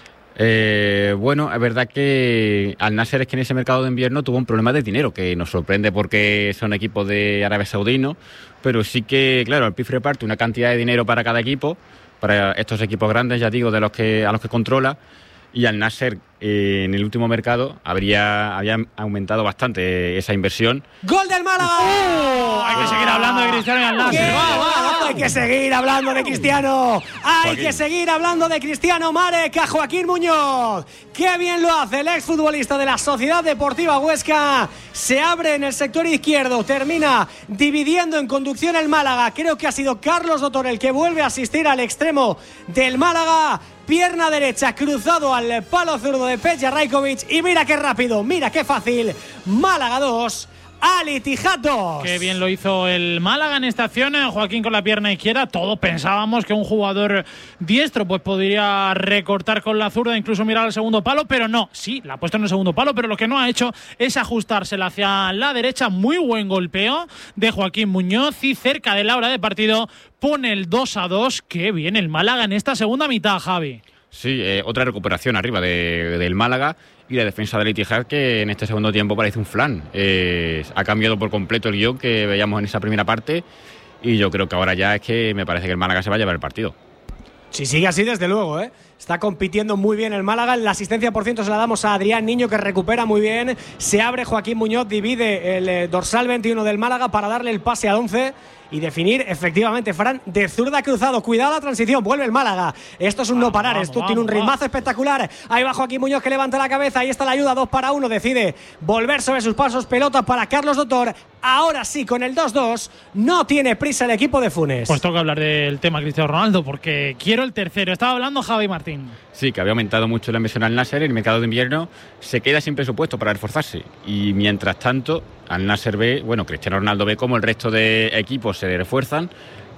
Eh, bueno, es verdad que Al-Nasser es que en ese mercado de invierno tuvo un problema de dinero, que nos sorprende porque son equipos de Arabia Saudí, ¿no? Pero sí que, claro, el P I F reparte una cantidad de dinero para cada equipo, para estos equipos grandes, ya digo, de los que a los que controla, y Al-Nasser eh, en el último mercado habría, había aumentado bastante esa inversión. ¡Gol del Málaga! ¡Oh! Hay que seguir hablando de Cristiano y Al-Nasser. ¡Va, va! Hay que seguir hablando de Cristiano. Hay Joaquín. que seguir hablando de Cristiano. Marek a Joaquín Muñoz. ¡Qué bien lo hace el exfutbolista de la Sociedad Deportiva Huesca! Se abre en el sector izquierdo. Termina dividiendo en conducción el Málaga. Creo que ha sido Carlos Dotor el que vuelve a asistir al extremo del Málaga. Pierna derecha, cruzado al palo zurdo de Peja Rajkovic. Y mira qué rápido, mira qué fácil. Málaga dos, Al-Ittihad dos. Qué bien lo hizo el Málaga en esta acción. Joaquín con la pierna izquierda. Todos pensábamos que un jugador diestro pues podría recortar con la zurda, incluso mirar al segundo palo, pero no. Sí, la ha puesto en el segundo palo, pero lo que no ha hecho es ajustársela hacia la derecha. Muy buen golpeo de Joaquín Muñoz y cerca de la hora de partido pone el dos a dos. Qué bien el Málaga en esta segunda mitad, Javi. Sí, eh, otra recuperación arriba de, del Málaga y la defensa del Al-Ittihad, que en este segundo tiempo parece un flan. Eh, ha cambiado por completo el guión que veíamos en esa primera parte y yo creo que ahora ya es que me parece que el Málaga se va a llevar el partido. Si sigue así, desde luego, ¿eh? Está compitiendo muy bien el Málaga. La asistencia, por ciento, se la damos a Adrián Niño, que recupera muy bien. Se abre Joaquín Muñoz, divide el eh, dorsal veintiuno del Málaga para darle el pase al once y definir, efectivamente, Fran, de zurda cruzado. Cuidado la transición, vuelve el Málaga. Esto es un vamos, no parar, vamos, esto vamos, tiene un ritmazo espectacular. Ahí va Joaquín Muñoz, que levanta la cabeza. Ahí está la ayuda, dos para uno. Decide volver sobre sus pasos, pelota para Carlos Dotor. Ahora sí, con el dos dos, no tiene prisa el equipo de Funes. Pues toca hablar del tema Cristiano Ronaldo, porque quiero el tercero. Estaba hablando Javi Martín. Sí, que había aumentado mucho la inversión al Al-Nasser. El mercado de invierno se queda sin presupuesto para reforzarse. Y mientras tanto, Al-Nasser ve, bueno, Cristiano Ronaldo ve cómo el resto de equipos se refuerzan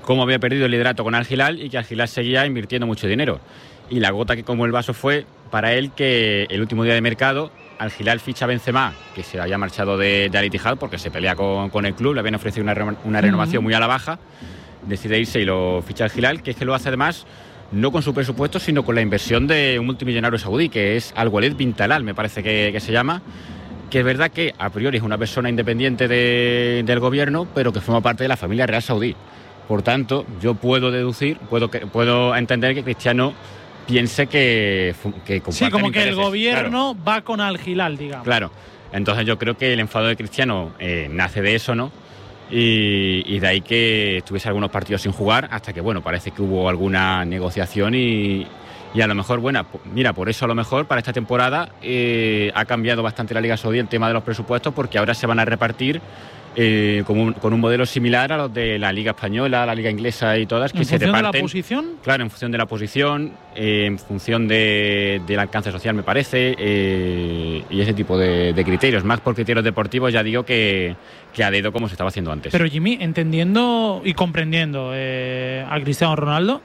cómo había perdido el liderato con Al Hilal y que Al Hilal seguía invirtiendo mucho dinero. Y la gota que como el vaso fue para él que el último día de mercado Al Hilal ficha a Benzema, que se había marchado de, de Al Ittihad porque se pelea con, con el club, le habían ofrecido una, re, una renovación muy a la baja, decide irse y lo ficha Al Hilal, que es que lo hace además no con su presupuesto, sino con la inversión de un multimillonario saudí, que es Al-Walid bin Talal, me parece que, que se llama, que es verdad que a priori es una persona independiente de, del gobierno, pero que forma parte de la familia real saudí. Por tanto, yo puedo deducir, puedo, puedo entender que Cristiano piense que, que sí, como que el gobierno claro. va con Al Hilal, digamos. Claro, entonces yo creo que el enfado de Cristiano eh, nace de eso, ¿no? Y, y de ahí que estuviese algunos partidos sin jugar, hasta que, bueno, parece que hubo alguna negociación y, y a lo mejor, bueno, mira, por eso a lo mejor para esta temporada eh, ha cambiado bastante la Liga Saudí el tema de los presupuestos, porque ahora se van a repartir Eh, con, un, con un modelo similar a los de la Liga Española, la Liga Inglesa y todas, que se reparten. ¿En función de la posición? Claro, en función de la posición, eh, en función de, del alcance social, me parece, eh, y ese tipo de, de criterios. Más por criterios deportivos, ya digo, que, que a dedo como se estaba haciendo antes. Pero Jimmy, entendiendo y comprendiendo eh, a Cristiano Ronaldo,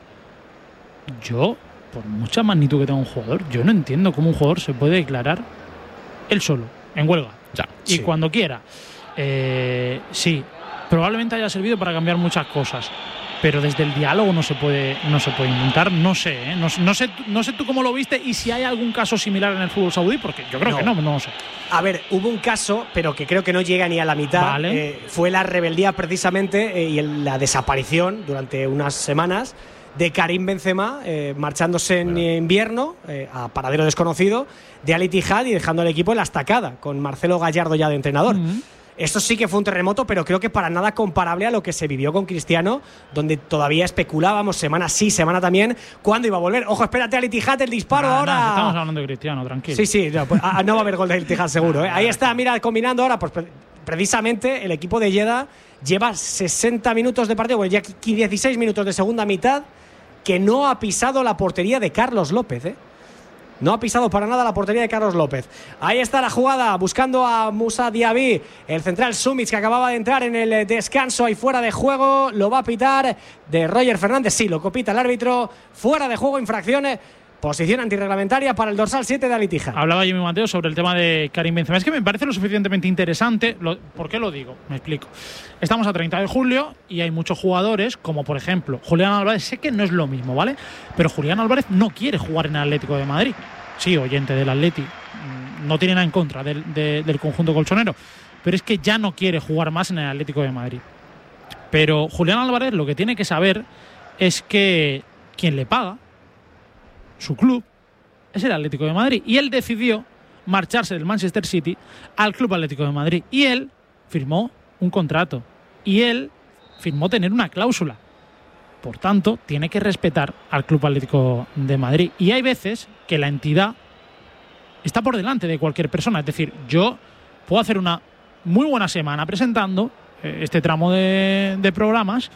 yo, por mucha magnitud que tenga un jugador, yo no entiendo cómo un jugador se puede declarar él solo, en huelga, ya, y sí. cuando quiera. Eh, sí, probablemente haya servido para cambiar muchas cosas, pero desde el diálogo no se puede, no se puede inventar. No sé, ¿eh? no, no sé, no sé tú cómo lo viste y si hay algún caso similar en el fútbol saudí, porque yo creo no. que no, no lo sé. A ver, hubo un caso, pero que creo que no llega ni a la mitad. Vale. Eh, fue la rebeldía precisamente eh, y el, la desaparición durante unas semanas de Karim Benzema, eh, marchándose en bueno. invierno eh, a paradero desconocido de Al Ittihad y dejando al equipo en la estacada, con Marcelo Gallardo ya de entrenador. Uh-huh. Esto sí que fue un terremoto, pero creo que para nada comparable a lo que se vivió con Cristiano, donde todavía especulábamos semana sí, semana también, cuándo iba a volver. Ojo, espérate, Al Ittihad, el disparo nah, ahora. Nah, estamos hablando de Cristiano, tranquilo. Sí, sí, no, pues, a, no va a haber gol de Al Ittihad seguro. ¿eh? Ahí está, mira, combinando ahora, pues precisamente el equipo de Jeddah lleva sesenta minutos de partido, bueno, ya dieciséis minutos de segunda mitad, que no ha pisado la portería de Carlos López, ¿eh? No ha pisado para nada la portería de Carlos López. Ahí está la jugada, buscando a Moussa Diaby, el central Summits, que acababa de entrar en el descanso ahí fuera de juego. Lo va a pitar de Roger Fernández. Sí, lo copita el árbitro. Fuera de juego, infracciones. Posición antirreglamentaria para el dorsal siete de Al Ittihad. Hablaba Jimmy Mateo sobre el tema de Karim Benzema. Es que me parece lo suficientemente interesante. Lo, ¿Por qué lo digo? Me explico. Estamos a treinta de julio y hay muchos jugadores, como por ejemplo Julián Álvarez. Sé que no es lo mismo, ¿vale? Pero Julián Álvarez no quiere jugar en el Atlético de Madrid. Sí, oyente del Atleti, no tiene nada en contra del, de, del conjunto colchonero, pero es que ya no quiere jugar más en el Atlético de Madrid. Pero Julián Álvarez lo que tiene que saber es que quien le paga, su club, es el Atlético de Madrid. Y él decidió marcharse del Manchester City al Club Atlético de Madrid. Y él firmó un contrato. Y él firmó tener una cláusula. Por tanto, tiene que respetar al Club Atlético de Madrid. Y hay veces que la entidad está por delante de cualquier persona. Es decir, yo puedo hacer una muy buena semana presentando eh, este tramo de, de programas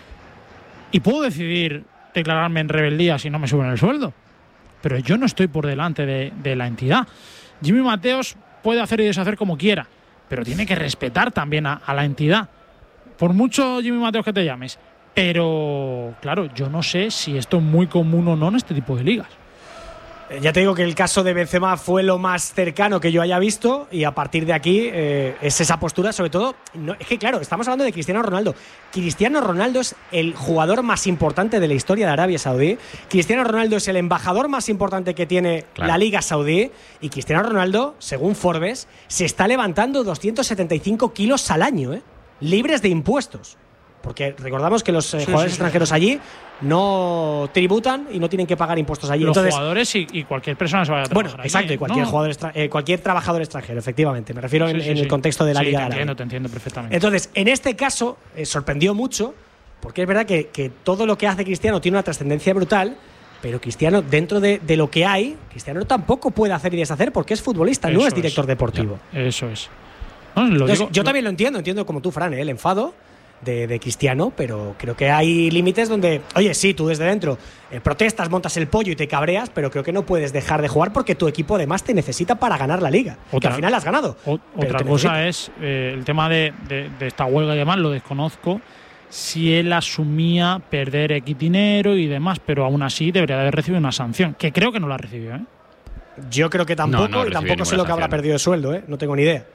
y puedo decidir declararme en rebeldía si no me suben el sueldo. Pero yo no estoy por delante de, de la entidad. Jimmy Mateos puede hacer y deshacer como quiera, pero tiene que respetar también a, a la entidad. Por mucho Jimmy Mateos que te llames. Pero, claro, yo no sé si esto es muy común o no en este tipo de ligas. Ya te digo que el caso de Benzema fue lo más cercano que yo haya visto y a partir de aquí eh, es esa postura, sobre todo, no, es que claro, estamos hablando de Cristiano Ronaldo. Cristiano Ronaldo es el jugador más importante de la historia de Arabia Saudí. Cristiano Ronaldo es el embajador más importante que tiene claro. la Liga Saudí y Cristiano Ronaldo, según Forbes, se está levantando doscientos setenta y cinco kilos al año, ¿eh? libres de impuestos. Porque recordamos que los eh, sí, jugadores sí, extranjeros sí. allí no tributan y no tienen que pagar impuestos allí. Los Entonces, jugadores y, y cualquier persona se vaya a trabajar. Bueno, exacto, allí, y cualquier, ¿no? jugador extra, eh, cualquier trabajador extranjero, efectivamente. Me refiero sí, en, sí, en sí. el contexto de la sí, Liga te Árabe. entiendo, te entiendo perfectamente. Entonces, en este caso, eh, sorprendió mucho, porque es verdad que, que todo lo que hace Cristiano tiene una trascendencia brutal, pero Cristiano, dentro de, de lo que hay, Cristiano tampoco puede hacer y deshacer porque es futbolista, eso no es director es. deportivo. Ya, eso es. No, lo Entonces, digo, yo lo... también lo entiendo, entiendo como tú, Fran, ¿eh? el enfado de, de Cristiano, pero creo que hay límites donde, oye, sí, tú desde dentro eh, protestas, montas el pollo y te cabreas, pero creo que no puedes dejar de jugar porque tu equipo además te necesita para ganar la liga, otra, que al final has ganado. O, otra cosa necesita. es eh, el tema de, de, de esta huelga y demás, lo desconozco, si él asumía perder X dinero y demás, pero aún así debería de haber recibido una sanción, que creo que no la recibió, ¿eh? Yo creo que tampoco, no, no y tampoco sé lo que habrá perdido de sueldo, ¿eh? No tengo ni idea.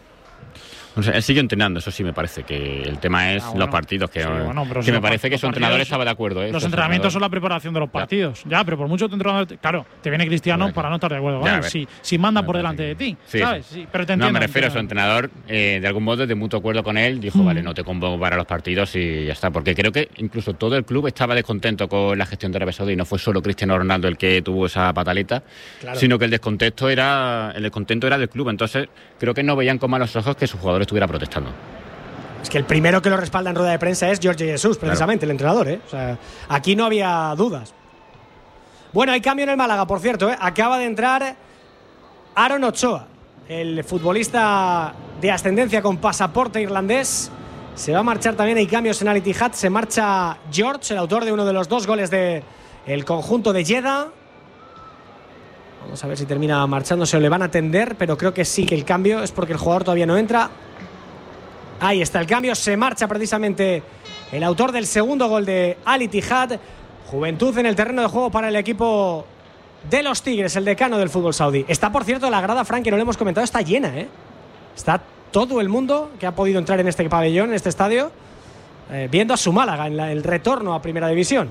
O sea, él sigue entrenando, eso sí me parece, que el tema es ah, bueno. los partidos, que, sí, bueno, que si me parece que su entrenador estaba de acuerdo. ¿eh? Los entrenamientos son la preparación de los partidos, ya, ya pero por mucho tu entrenador, claro, te viene Cristiano para no estar de acuerdo, ¿vale? Si, si manda por delante de ti, sí, ¿sabes? Sí, pero te entiendo. No, me refiero a su entrenador, eh, de algún modo, de mutuo acuerdo con él, dijo, mm. vale, no te convoco para los partidos y ya está, porque creo que incluso todo el club estaba descontento con la gestión de Arabia Saudí, y no fue solo Cristiano Ronaldo el que tuvo esa pataleta, claro. sino que el descontento era, el descontento era del club, entonces creo que no veían con malos ojos que su jugador estuviera protestando. Es que el primero que lo respalda en rueda de prensa es Jorge Jesús, precisamente, claro. el entrenador, ¿eh? O sea, aquí no había dudas. Bueno, hay cambio en el Málaga, por cierto, ¿eh? Acaba de entrar Aaron Ochoa, el futbolista de ascendencia con pasaporte irlandés. Se va a marchar también, hay cambios en Al Ittihad. Se marcha George, el autor de uno de los dos goles del conjunto de Jeddah. Vamos a ver si termina marchándose o le van a atender, pero creo que sí que el cambio es porque el jugador todavía no entra. Ahí está el cambio, se marcha precisamente el autor del segundo gol de Al Ittihad. Juventud en el terreno de juego para el equipo de los Tigres, el decano del fútbol saudí. Está, por cierto, la grada, Frank, que no le hemos comentado, está llena, ¿eh? Está todo el mundo que ha podido entrar en este pabellón, en este estadio, eh, viendo a su Málaga en la, el retorno a Primera División.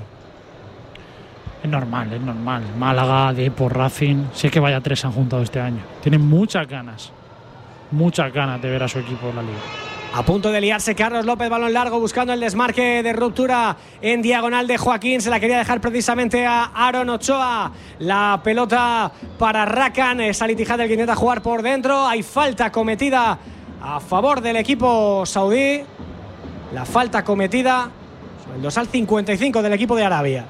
Es normal, es normal. Málaga, Depor, Racing, sé que vaya tres han juntado este año. Tienen muchas ganas, muchas ganas de ver a su equipo en la liga. A punto de liarse Carlos López, balón largo buscando el desmarque de ruptura en diagonal de Joaquín. Se la quería dejar precisamente a Aaron Ochoa. La pelota para Rakan. Es Al Ittihad el que intenta jugar por dentro. Hay falta cometida a favor del equipo saudí. La falta cometida sobre el dorsal cincuenta y cinco del equipo de Arabia.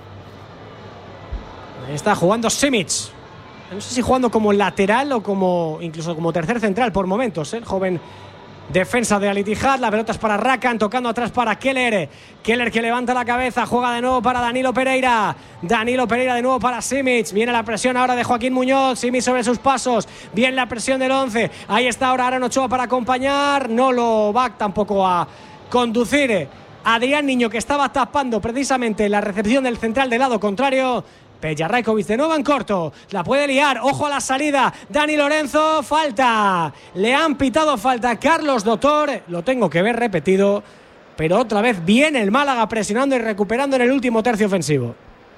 Ahí está jugando Simic. No sé si jugando como lateral o como incluso como tercer central por momentos, ¿eh? El joven defensa de Al Ittihad. La pelota es para Rakan, tocando atrás para Keller. Keller que levanta la cabeza, juega de nuevo para Danilo Pereira. Danilo Pereira de nuevo para Simic. Viene la presión ahora de Joaquín Muñoz. Simic sobre sus pasos. Viene la presión del once. Ahí está ahora Aaron Ochoa para acompañar. No lo va tampoco a conducir Adrián Niño, que estaba tapando precisamente la recepción del central del lado contrario. Peja Rajkovic de nuevo en corto, la puede liar, ojo a la salida, Dani Lorenzo, falta, le han pitado falta Carlos Dotor, lo tengo que ver repetido, pero otra vez viene el Málaga presionando y recuperando en el último tercio ofensivo.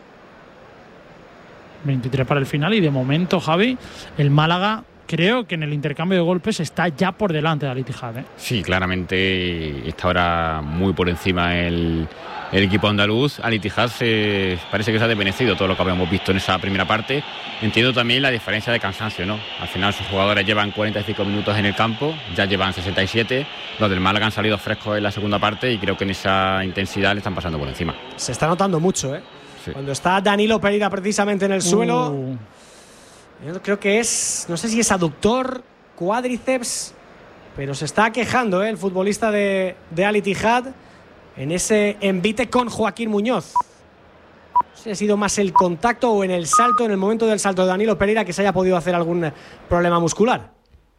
veintitrés para el final y de momento, Javi, el Málaga creo que en el intercambio de golpes está ya por delante de Al Ittihad, ¿eh? Sí, claramente está ahora muy por encima el... El equipo andaluz. Al Ittihad se, parece que se ha desvanecido todo lo que habíamos visto en esa primera parte. Entiendo también la diferencia de cansancio, ¿no? Al final sus jugadores llevan cuarenta y cinco minutos en el campo, ya llevan sesenta y siete. Los del Málaga han salido frescos en la segunda parte y creo que en esa intensidad le están pasando por encima. Se está notando mucho, ¿eh? Sí. Cuando está Danilo Pereira precisamente en el suelo, uh. yo creo que es, no sé si es aductor, cuádriceps, pero se está quejando, ¿eh? El futbolista de, de Al Ittihad en ese envite con Joaquín Muñoz. No sé si ha sido más el contacto o en el salto, en el momento del salto de Danilo Pereira, que se haya podido hacer algún problema muscular.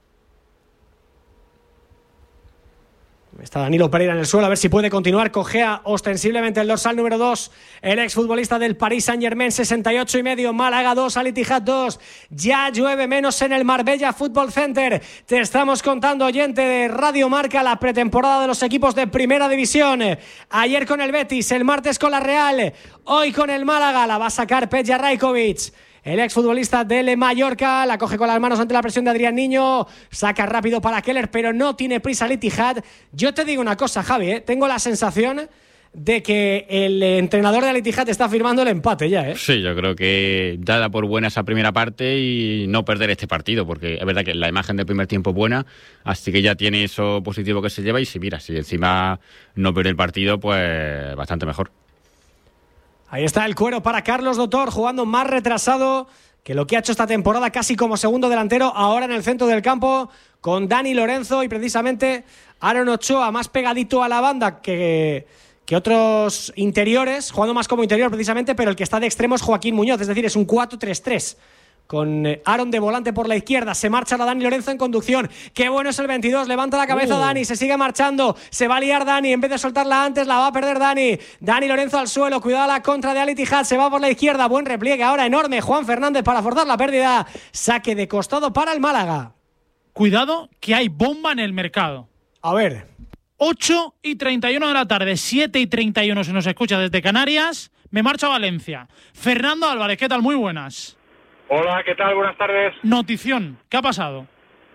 Está Danilo Pereira en el suelo, a ver si puede continuar. Cojea ostensiblemente el dorsal número dos, el exfutbolista del Paris Saint-Germain. Sesenta y ocho y medio, Málaga dos, Al Ittihad dos. Ya llueve menos en el Marbella Football Center. Te estamos contando, oyente de Radio Marca, la pretemporada de los equipos de Primera División. Ayer con el Betis, el martes con la Real, hoy con el Málaga. La va a sacar Peja Rajkovic, el exfutbolista del Mallorca. La coge con las manos ante la presión de Adrián Niño. Saca rápido para Keller, pero no tiene prisa Al Ittihad. Yo te digo una cosa, Javi, ¿eh? Tengo la sensación de que el entrenador de Al Ittihad está firmando el empate ya, ¿eh? Sí, yo creo que dada por buena esa primera parte y no perder este partido, porque es verdad que la imagen del primer tiempo es buena, así que ya tiene eso positivo que se lleva y si mira, si encima no pierde el partido, pues bastante mejor. Ahí está el cuero para Carlos Dotor, jugando más retrasado que lo que ha hecho esta temporada, casi como segundo delantero, ahora en el centro del campo con Dani Lorenzo y precisamente Aaron Ochoa más pegadito a la banda que, que otros interiores, jugando más como interior precisamente, pero el que está de extremo es Joaquín Muñoz, es decir, es un cuatro tres tres con Aaron de volante por la izquierda. Se marcha la Dani Lorenzo en conducción. Qué bueno es el veintidós. Levanta la cabeza uh. Dani. Se sigue marchando. Se va a liar Dani. En vez de soltarla antes, la va a perder Dani. Dani Lorenzo al suelo. Cuidado la contra de Al Ittihad. Se va por la izquierda. Buen repliegue ahora enorme. Juan Fernández para forzar la pérdida. Saque de costado para el Málaga. Cuidado que hay bomba en el mercado. A ver. ocho y treinta y uno de la tarde. siete y treinta y uno se nos escucha desde Canarias. Me marcho a Valencia. Fernando Álvarez, ¿qué tal? Muy buenas. Hola, ¿qué tal? Buenas tardes. Notición, ¿qué ha pasado?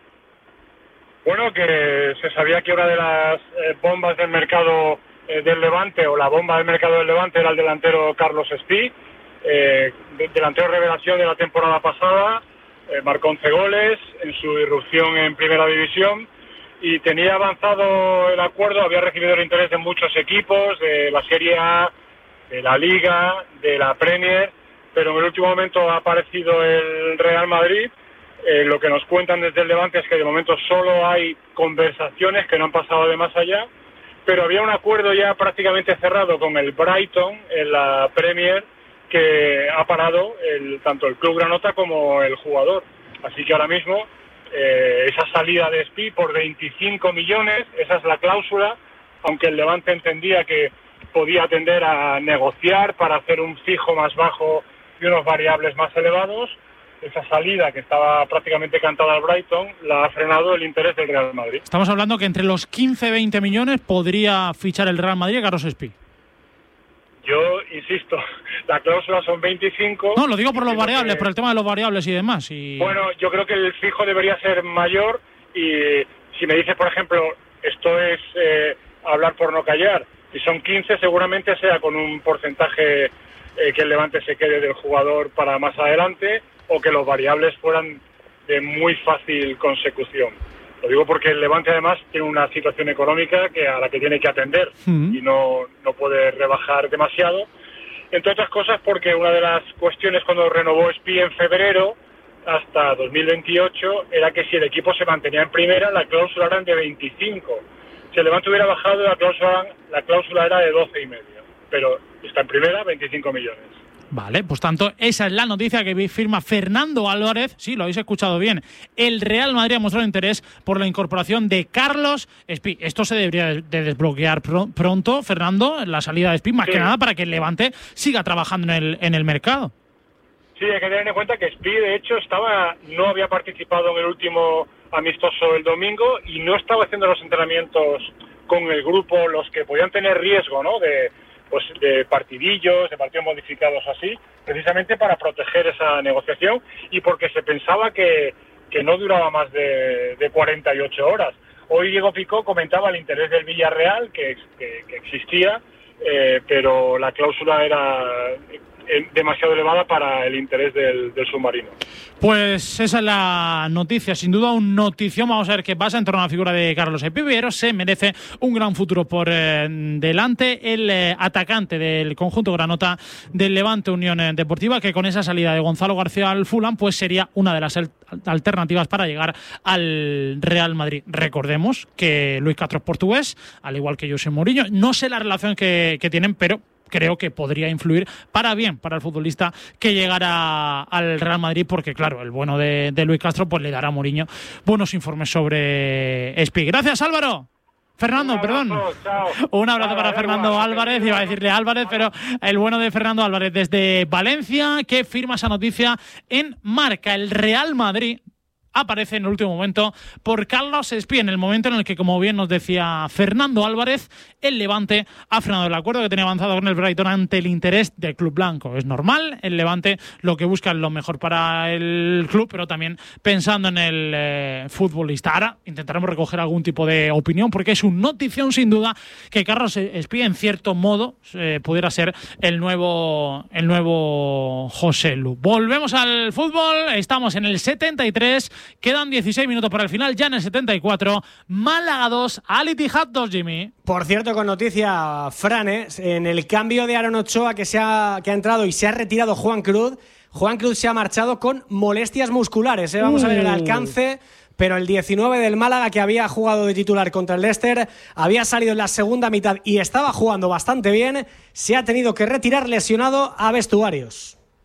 Bueno, que se sabía que una de las eh, bombas del mercado eh, del Levante, o la bomba del mercado del Levante, era el delantero Carlos Espí, eh, delantero revelación de la temporada pasada, eh, marcó once goles en su irrupción en Primera División y tenía avanzado el acuerdo, había recibido el interés de muchos equipos, de la Serie A, de la Liga, de la Premier, pero en el último momento ha aparecido el Real Madrid. Eh, lo que nos cuentan desde el Levante es que de momento solo hay conversaciones que no han pasado de más allá, pero había un acuerdo ya prácticamente cerrado con el Brighton en la Premier que ha parado el, tanto el club granota como el jugador. Así que ahora mismo eh, esa salida de Espí por veinticinco millones, esa es la cláusula, aunque el Levante entendía que podía tender a negociar para hacer un fijo más bajo y unos variables más elevados. Esa salida que estaba prácticamente cantada al Brighton la ha frenado el interés del Real Madrid. Estamos hablando que entre los quince y veinte millones podría fichar el Real Madrid a Carlos Espí. Yo insisto, la cláusula son veinticinco. No, lo digo por los variables, que, por el tema de los variables y demás. Y... Bueno, yo creo que el fijo debería ser mayor y si me dices, por ejemplo, esto es eh, hablar por no callar, si son quince seguramente sea con un porcentaje eh, que el Levante se quede del jugador para más adelante o que los variables fueran de muy fácil consecución. Lo digo porque el Levante además tiene una situación económica que a la que tiene que atender mm. y no, no puede rebajar demasiado. Entre otras cosas porque una de las cuestiones cuando renovó Espí en febrero hasta dos mil veintiocho era que si el equipo se mantenía en primera la cláusula era de veinticinco. Si el Levante hubiera bajado la cláusula, la cláusula era de doce y medio, pero está en primera, veinticinco millones. Vale, pues tanto, esa es la noticia que firma Fernando Álvarez. Sí, lo habéis escuchado bien. El Real Madrid ha mostrado interés por la incorporación de Carlos Espí. Esto se debería de desbloquear pr- pronto, Fernando, la salida de Espí, más sí. que nada para que el Levante siga trabajando en el, en el mercado. Sí, hay que tener en cuenta que Espí, de hecho, estaba no había participado en el último amistoso el domingo y no estaba haciendo los entrenamientos con el grupo, los que podían tener riesgo, ¿no?, de pues de partidillos, de partidos modificados así, precisamente para proteger esa negociación y porque se pensaba que, que no duraba más de, de cuarenta y ocho horas. Hoy Diego Picó comentaba el interés del Villarreal, que, que, que existía, eh, pero la cláusula era demasiado elevada para el interés del, del submarino. Pues esa es la noticia, sin duda un notición. Vamos a ver qué pasa en torno a la figura de Carlos Espí. Pero se merece un gran futuro por eh, delante el eh, atacante del conjunto granota del Levante Unión Deportiva, que con esa salida de Gonzalo García al Fulham pues sería una de las alternativas para llegar al Real Madrid. Recordemos que Luis Castro es portugués, al igual que José Mourinho. No sé la relación que, que tienen, pero creo que podría influir para bien para el futbolista que llegara al Real Madrid, porque claro, el bueno de, de Luis Castro pues le dará a Mourinho buenos informes sobre Espí. Gracias, Álvaro. Fernando, un abrazo, perdón. Chao. Un abrazo Nada, para Fernando igual, Álvarez, iba a decirle Álvarez, pero el bueno de Fernando Álvarez desde Valencia, que firma esa noticia en Marca. El Real Madrid aparece en el último momento por Carlos Espí, en el momento en el que, como bien nos decía Fernando Álvarez, el Levante ha frenado el acuerdo que tenía avanzado con el Brighton ante el interés del club blanco. Es normal, el Levante lo que busca es lo mejor para el club, pero también pensando en el eh, futbolista. Ahora intentaremos recoger algún tipo de opinión, porque es una notición sin duda que Carlos Espí, en cierto modo, eh, pudiera ser el nuevo, el nuevo José Lu. Volvemos al fútbol, estamos en el setenta y tres. Quedan dieciséis minutos para el final, ya en el setenta y cuatro. Málaga dos, Al Ittihad dos, Jimmy. Por cierto, con noticia, Fran, en el cambio de Aaron Ochoa que, se ha, que ha entrado y se ha retirado Juan Cruz, Juan Cruz se ha marchado con molestias musculares. ¿eh? Vamos uh. a ver el alcance. Pero el diecinueve del Málaga, que había jugado de titular contra el Leicester, había salido en la segunda mitad y estaba jugando bastante bien, se ha tenido que retirar lesionado a vestuarios.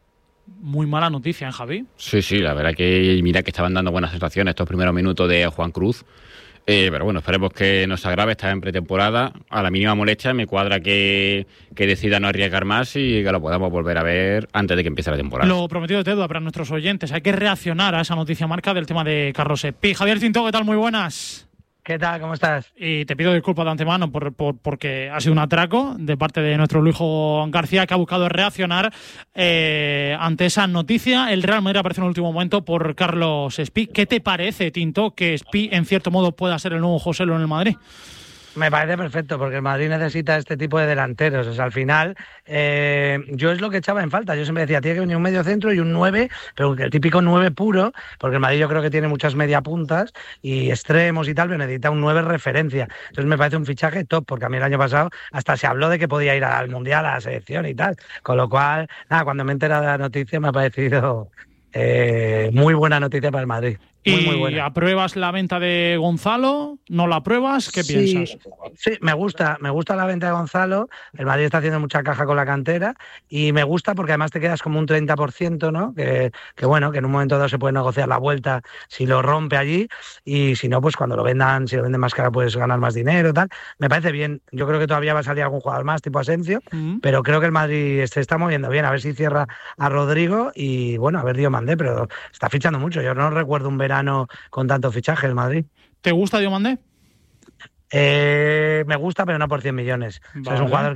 Muy mala noticia, ¿eh, Javi? Sí, sí, la verdad que mira que estaban dando buenas sensaciones estos primeros minutos de Juan Cruz. Eh, pero bueno, esperemos que no se agrave, está en pretemporada. A la mínima molestia me cuadra que, que decida no arriesgar más y que lo podamos volver a ver antes de que empiece la temporada. Lo prometido es deuda para nuestros oyentes. Hay que reaccionar a esa noticia marca del tema de Carlos Espí. Javier Tinto, ¿qué tal? Muy buenas. ¿Qué tal? ¿Cómo estás? Y te pido disculpas de antemano por, por, porque ha sido un atraco de parte de nuestro Luijo García, que ha buscado reaccionar eh, ante esa noticia. El Real Madrid aparece en el último momento por Carlos Espí. ¿Qué te parece, Tinto, que Espí en cierto modo pueda ser el nuevo Joselu en el Madrid? Me parece perfecto, porque el Madrid necesita este tipo de delanteros. O sea, al final, eh, yo es lo que echaba en falta. Yo siempre decía, tiene que venir un medio centro y un nueve, pero el típico nueve puro, porque el Madrid yo creo que tiene muchas media puntas y extremos y tal, pero necesita un nueve referencia. Entonces me parece un fichaje top, porque a mí el año pasado hasta se habló de que podía ir al Mundial, a la selección y tal. Con lo cual, nada, cuando me he enterado de la noticia me ha parecido eh, muy buena noticia para el Madrid. Muy, ¿Y muy buena. apruebas la venta de Gonzalo? ¿No la apruebas? ¿Qué Sí, piensas? Sí, me gusta, me gusta la venta de Gonzalo. El Madrid está haciendo mucha caja con la cantera y me gusta porque además te quedas como un treinta por ciento, ¿no? Que, que bueno, que en un momento dado se puede negociar la vuelta si lo rompe allí y si no, pues cuando lo vendan, si lo venden más caro puedes ganar más dinero, tal. Me parece bien. Yo creo que todavía va a salir algún jugador más, tipo Asencio, mm. pero creo que el Madrid se está moviendo bien. A ver si cierra a Rodrigo y bueno, a ver Diomandé, pero está fichando mucho. Yo no recuerdo un verano con tanto fichaje el Madrid. ¿Te gusta Diomandé? Eh, me gusta, pero no por cien millones. Vale. O sea, es un jugador